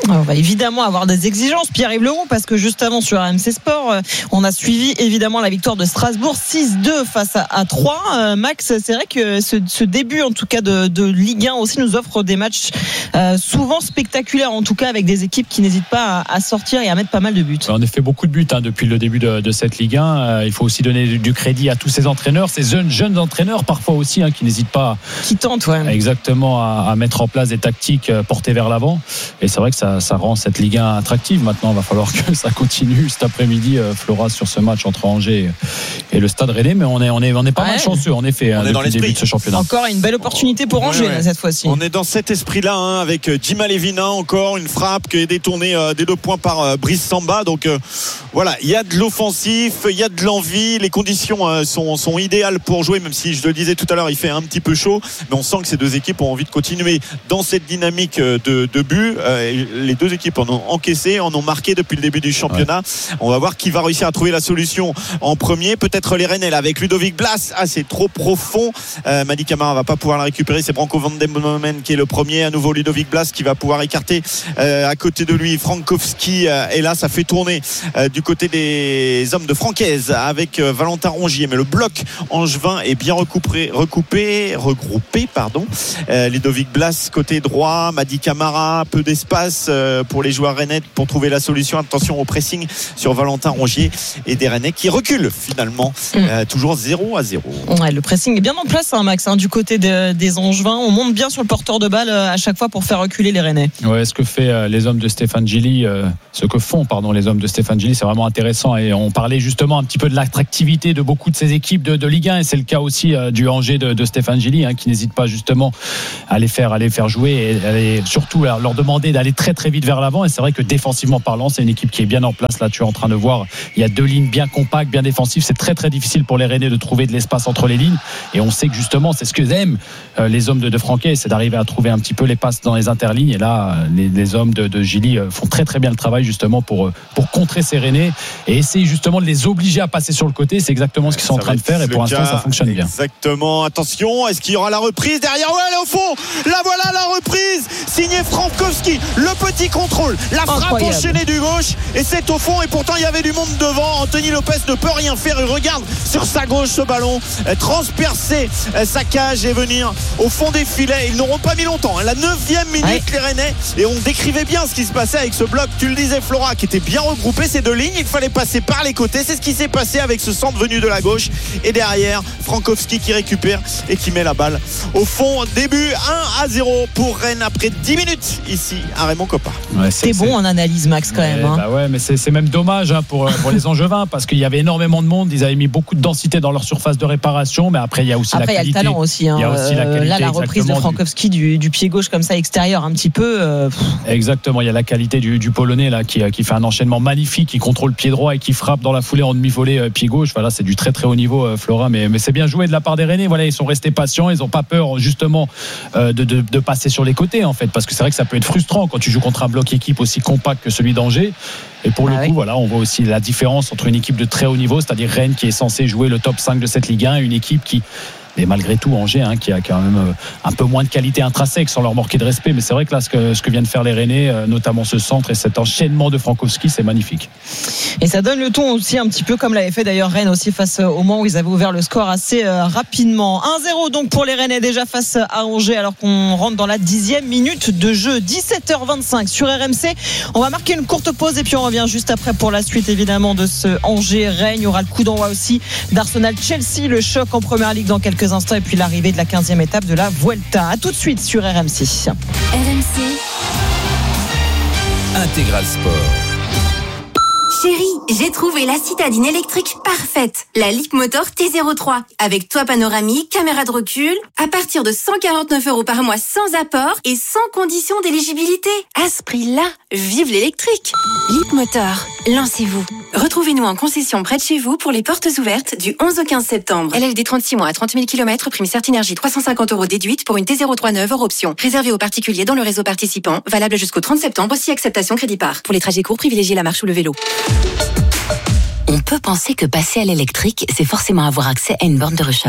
On va évidemment avoir des exigences, Pierre-Yves Leroux, parce que juste avant sur R M C Sport, on a suivi évidemment la victoire de Strasbourg six deux face à, à trois. Euh, Max, c'est vrai que ce, ce début en tout cas de, de Ligue un aussi nous offre des matchs euh, souvent spectaculaires, en tout cas avec des équipes qui n'hésitent pas à, à sortir et à mettre pas mal de buts. On a fait beaucoup de buts hein, depuis le début de, de cette Ligue un. Euh, il faut aussi donner du, du crédit à tous ces entraîneurs, ces jeunes, jeunes entraîneurs parfois aussi hein, qui n'hésitent pas qui tentent, ouais. exactement à, à mettre en place des tactiques portées vers l'avant. Et c'est vrai que ça, ça rend cette Ligue un attractive. Maintenant, il va falloir que ça continue cet après-midi, euh, Flora, sur ce match entre Angers et le Stade Rennais. Mais on est, on est, on est pas ouais. mal chanceux, en effet, on hein, est dans le début de ce championnat. Encore une belle opportunité pour Angers, ouais, ouais. Là, cette fois-ci. On est dans cet esprit-là, hein, avec Jim Alevina, encore une frappe qui est détournée euh, des deux points par euh, Brice Samba. Donc euh, voilà, il y a de l'offensif, il y a de l'envie. Les conditions euh, sont, sont idéales pour jouer, même si je le disais tout à l'heure, il fait un petit peu chaud. Mais on sent que ces deux équipes ont envie de continuer dans cette dynamique de, de but. Euh, les deux équipes en ont encaissé, en ont marqué depuis le début du championnat. Ouais. On va voir qui va réussir à trouver la solution en premier. Peut-être les Rennais avec Ludovic Blas. Ah, c'est trop profond. Euh, Madi Camara va pas pouvoir la récupérer. C'est Branco van den Bomen qui est le premier. À nouveau Ludovic Blas qui va pouvoir écarter euh, à côté de lui Frankowski. Euh, et là, ça fait tourner euh, du côté des hommes de Francaise avec euh, Valentin Rongier. Mais le bloc angevin est bien recoupé, recoupé regroupé. Pardon. Euh, Ludovic Blas côté droit. Madi Camara, peu d'espace euh, pour les joueurs rennais pour trouver la solution. Attention au pressing sur Valentin Rongier et des Rennais qui reculent finalement. Mmh. Euh, toujours zéro à zéro. Ouais, le pressing est bien en place, hein, Max, hein, du côté de, des Angevins. On monte bien sur le porteur de balle euh, à chaque fois pour faire reculer les Rennais. Ouais, ce que fait euh, les hommes de Stéphane Gilly, euh, ce que font pardon les hommes de Stéphane Gilly, c'est vraiment intéressant. Et on parlait justement un petit peu de l'attractivité de beaucoup de ces équipes de, de Ligue un, et c'est le cas aussi euh, du Angers de, de Stéphane Gilly, hein, qui n'hésite pas justement à les faire, à les faire jouer et à les, surtout à leur demander d'aller très très vite vers l'avant. Et c'est vrai que défensivement parlant, c'est une équipe qui est bien en place. Là, tu es en train de voir, il y a deux lignes bien compactes, bien défensives. C'est très très difficile pour les Rennais de trouver de l'espace entre les lignes. Et on sait que justement, c'est ce que aiment euh, les hommes de, de Franquet, c'est d'arriver à trouver un petit peu les passes dans les interlignes. Et là, les, les hommes de, de Gilly euh, font très très bien le travail justement pour, pour contrer ces Rennais et essayer justement de les obliger à passer sur le côté. C'est exactement ce qu'ils sont ça en train de faire. Et pour l'instant, ça fonctionne bien. Exactement. Attention, est-ce qu'il y aura la reprise derrière? Ouais, elle est au fond. La voilà la reprise. Signé Frankowski. Le petit contrôle. La frappe Incroyable. enchaînée du gauche. Et c'est au fond. Et pourtant, il y avait du monde devant. Anthony Lopez ne peut rien faire. Il regarde sur sa gauche ce ballon transpercer sa cage et venir au fond des filets. Ils n'auront pas mis longtemps. La neuvième minute, ouais. les Rennais. Et on décrivait bien ce qui se passait avec ce bloc. Tu le disais, Flora, qui était bien regroupé. Ces deux lignes, il fallait passer par les côtés. C'est ce qui s'est passé avec ce centre venu de la gauche. Et derrière, Frankowski qui récupère et qui met la balle au fond. Début un à zéro pour Rennes après dix minutes ici à Raymond Kopa. Ouais, c'est, c'est bon en analyse, Max, quand ouais, même. Hein. Bah ouais, mais c'est, c'est même dommage hein, pour, pour les Angevins parce qu'il y avait énormément de monde. Ils avaient mis beaucoup de densité dans leur surface de réparation. Mais après, il y a aussi après, la qualité. Après, il y a le talent aussi. Hein. Il y a aussi la qualité, là, la reprise de Frankowski du, du pied gauche comme ça extérieur un petit peu. Euh... Exactement. Il y a la qualité du, du Polonais là qui, qui fait un enchaînement magnifique, qui contrôle pied droit et qui frappe dans la foulée en demi-volée euh, pied gauche. Voilà, c'est du très très haut niveau, euh, Flora. Mais, mais c'est bien joué de la part des Rennais. Voilà, ils sont restés patients. Ils n'ont pas peur justement euh, de, de, de passer sur les côtés en fait, parce que c'est vrai que ça peut être frustrant quand tu joues contre un bloc équipe aussi compact que celui d'Angers. Et pour ah le coup, oui. voilà, on voit aussi la différence entre une équipe de très haut niveau, c'est-à-dire Rennes qui est censée jouer le top cinq de cette Ligue un, et une équipe qui et malgré tout Angers hein, qui a quand même un peu moins de qualité intrinsèque sans leur manquer de respect, mais c'est vrai que là ce que, ce que viennent faire les Rennais, notamment ce centre et cet enchaînement de Frankowski, c'est magnifique et ça donne le ton aussi un petit peu comme l'avait fait d'ailleurs Rennes aussi face au moment où ils avaient ouvert le score assez euh, rapidement. Un zéro donc pour les Rennais déjà face à Angers alors qu'on rentre dans la dixième minute de jeu. Dix-sept heures vingt-cinq sur R M C. On va marquer une courte pause et puis on revient juste après pour la suite évidemment de ce Angers-Rennes. Il y aura le coup d'envoi aussi d'Arsenal-Chelsea, le choc en Première Ligue dans quelques instants et puis l'arrivée de la quinzième étape de la Vuelta. A tout de suite sur R M C. R M C Intégral Sport. Chérie, j'ai trouvé la citadine électrique parfaite. La Leapmotor T zéro trois. Avec toit panoramique, caméra de recul. À partir de cent quarante-neuf euros par mois sans apport et sans condition d'éligibilité. À ce prix-là, vive l'électrique. Leapmotor, lancez-vous. Retrouvez-nous en concession près de chez vous pour les portes ouvertes du onze au quinze septembre. L L D trente-six mois à trente mille kilomètres, prime Certinergie trois cent cinquante euros déduite pour une T zéro trois neuve hors option. Réservé aux particuliers dans le réseau participant. Valable jusqu'au trente septembre, si acceptation crédit par. Pour les trajets courts, privilégiez la marche ou le vélo. On peut penser que passer à l'électrique, c'est forcément avoir accès à une borne de recharge.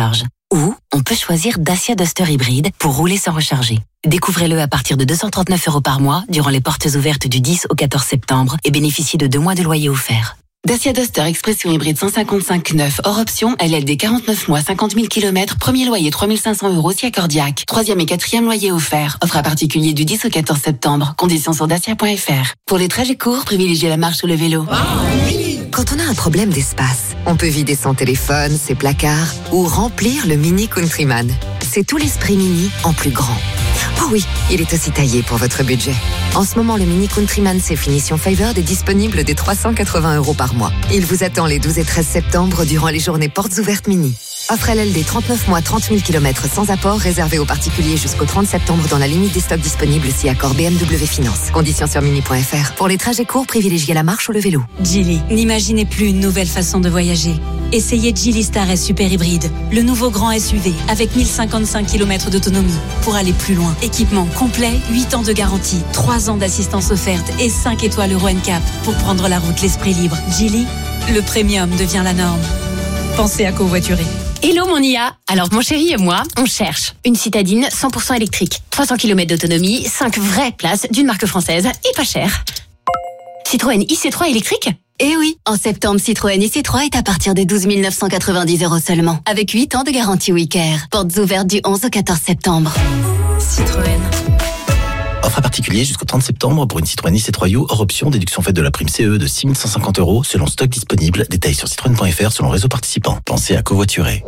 Ou on peut choisir Dacia Duster hybride pour rouler sans recharger. Découvrez-le à partir de deux cent trente-neuf euros par mois durant les portes ouvertes du dix au quatorze septembre et bénéficiez de deux mois de loyer offert. Dacia Duster Expression hybride cent cinquante-cinq neuf, hors option, L L D quarante-neuf mois, cinquante mille kilomètres, premier loyer trois mille cinq cents euros si accordiaque. Troisième et quatrième loyer offert. Offre à particulier du dix au quatorze septembre. Conditions sur dacia point f r. Pour les trajets courts, privilégiez la marche ou le vélo. Quand on a un problème d'espace, on peut vider son téléphone, ses placards ou remplir le Mini Countryman. C'est tout l'esprit Mini en plus grand. Oh oui, il est aussi taillé pour votre budget. En ce moment, le Mini Countryman C Finition Favored est disponible dès trois cent quatre-vingts euros par mois. Il vous attend les douze et treize septembre durant les journées portes ouvertes Mini. Offre L L D trente-neuf mois, trente mille kilomètres sans apport, réservé aux particuliers jusqu'au trente septembre dans la limite des stocks disponibles si accord B M W Finance. Conditions sur mini point f r. Pour les trajets courts, privilégiez la marche ou le vélo. Geely, n'imaginez plus une nouvelle façon de voyager. Essayez Geely Star S Super Hybride, le nouveau grand S U V avec mille cinquante-cinq kilomètres d'autonomie pour aller plus loin. Équipement complet, huit ans de garantie, trois ans d'assistance offerte et cinq étoiles Euro N C A P pour prendre la route l'esprit libre. Geely, le premium devient la norme. Pensez à covoiturer. Hello mon I A. Alors mon chéri et moi, on cherche une citadine cent pour cent électrique, trois cents kilomètres d'autonomie, cinq vraies places d'une marque française et pas cher. Citroën I C trois électrique ? Eh oui, en septembre, Citroën I C trois est à partir de douze mille neuf cent quatre-vingt-dix euros seulement, avec huit ans de garantie WeCare. Portes ouvertes du onze au quatorze septembre. Citroën. Offre à particulier jusqu'au trente septembre pour une Citroën I C trois U hors option, déduction faite de la prime C E de six mille cent cinquante euros selon stock disponible. Détails sur citroën point f r selon réseau participant. Pensez à covoiturer.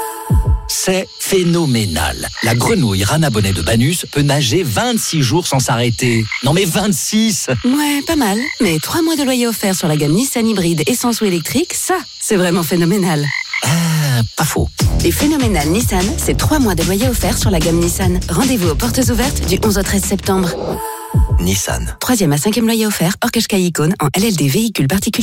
C'est phénoménal. La grenouille Rana Bonnet de Banus peut nager vingt-six jours sans s'arrêter. Non mais vingt-six! Ouais, pas mal. Mais trois mois de loyer offert sur la gamme Nissan hybride essence ou électrique, ça, c'est vraiment phénoménal. Ah, pas faux. Les phénoménales Nissan, c'est trois mois de loyer offert sur la gamme Nissan. Rendez-vous aux portes ouvertes du onze au treize septembre. Nissan. Troisième à cinquième loyer offert, hors Qashqai Icône en L L D véhicule particulier.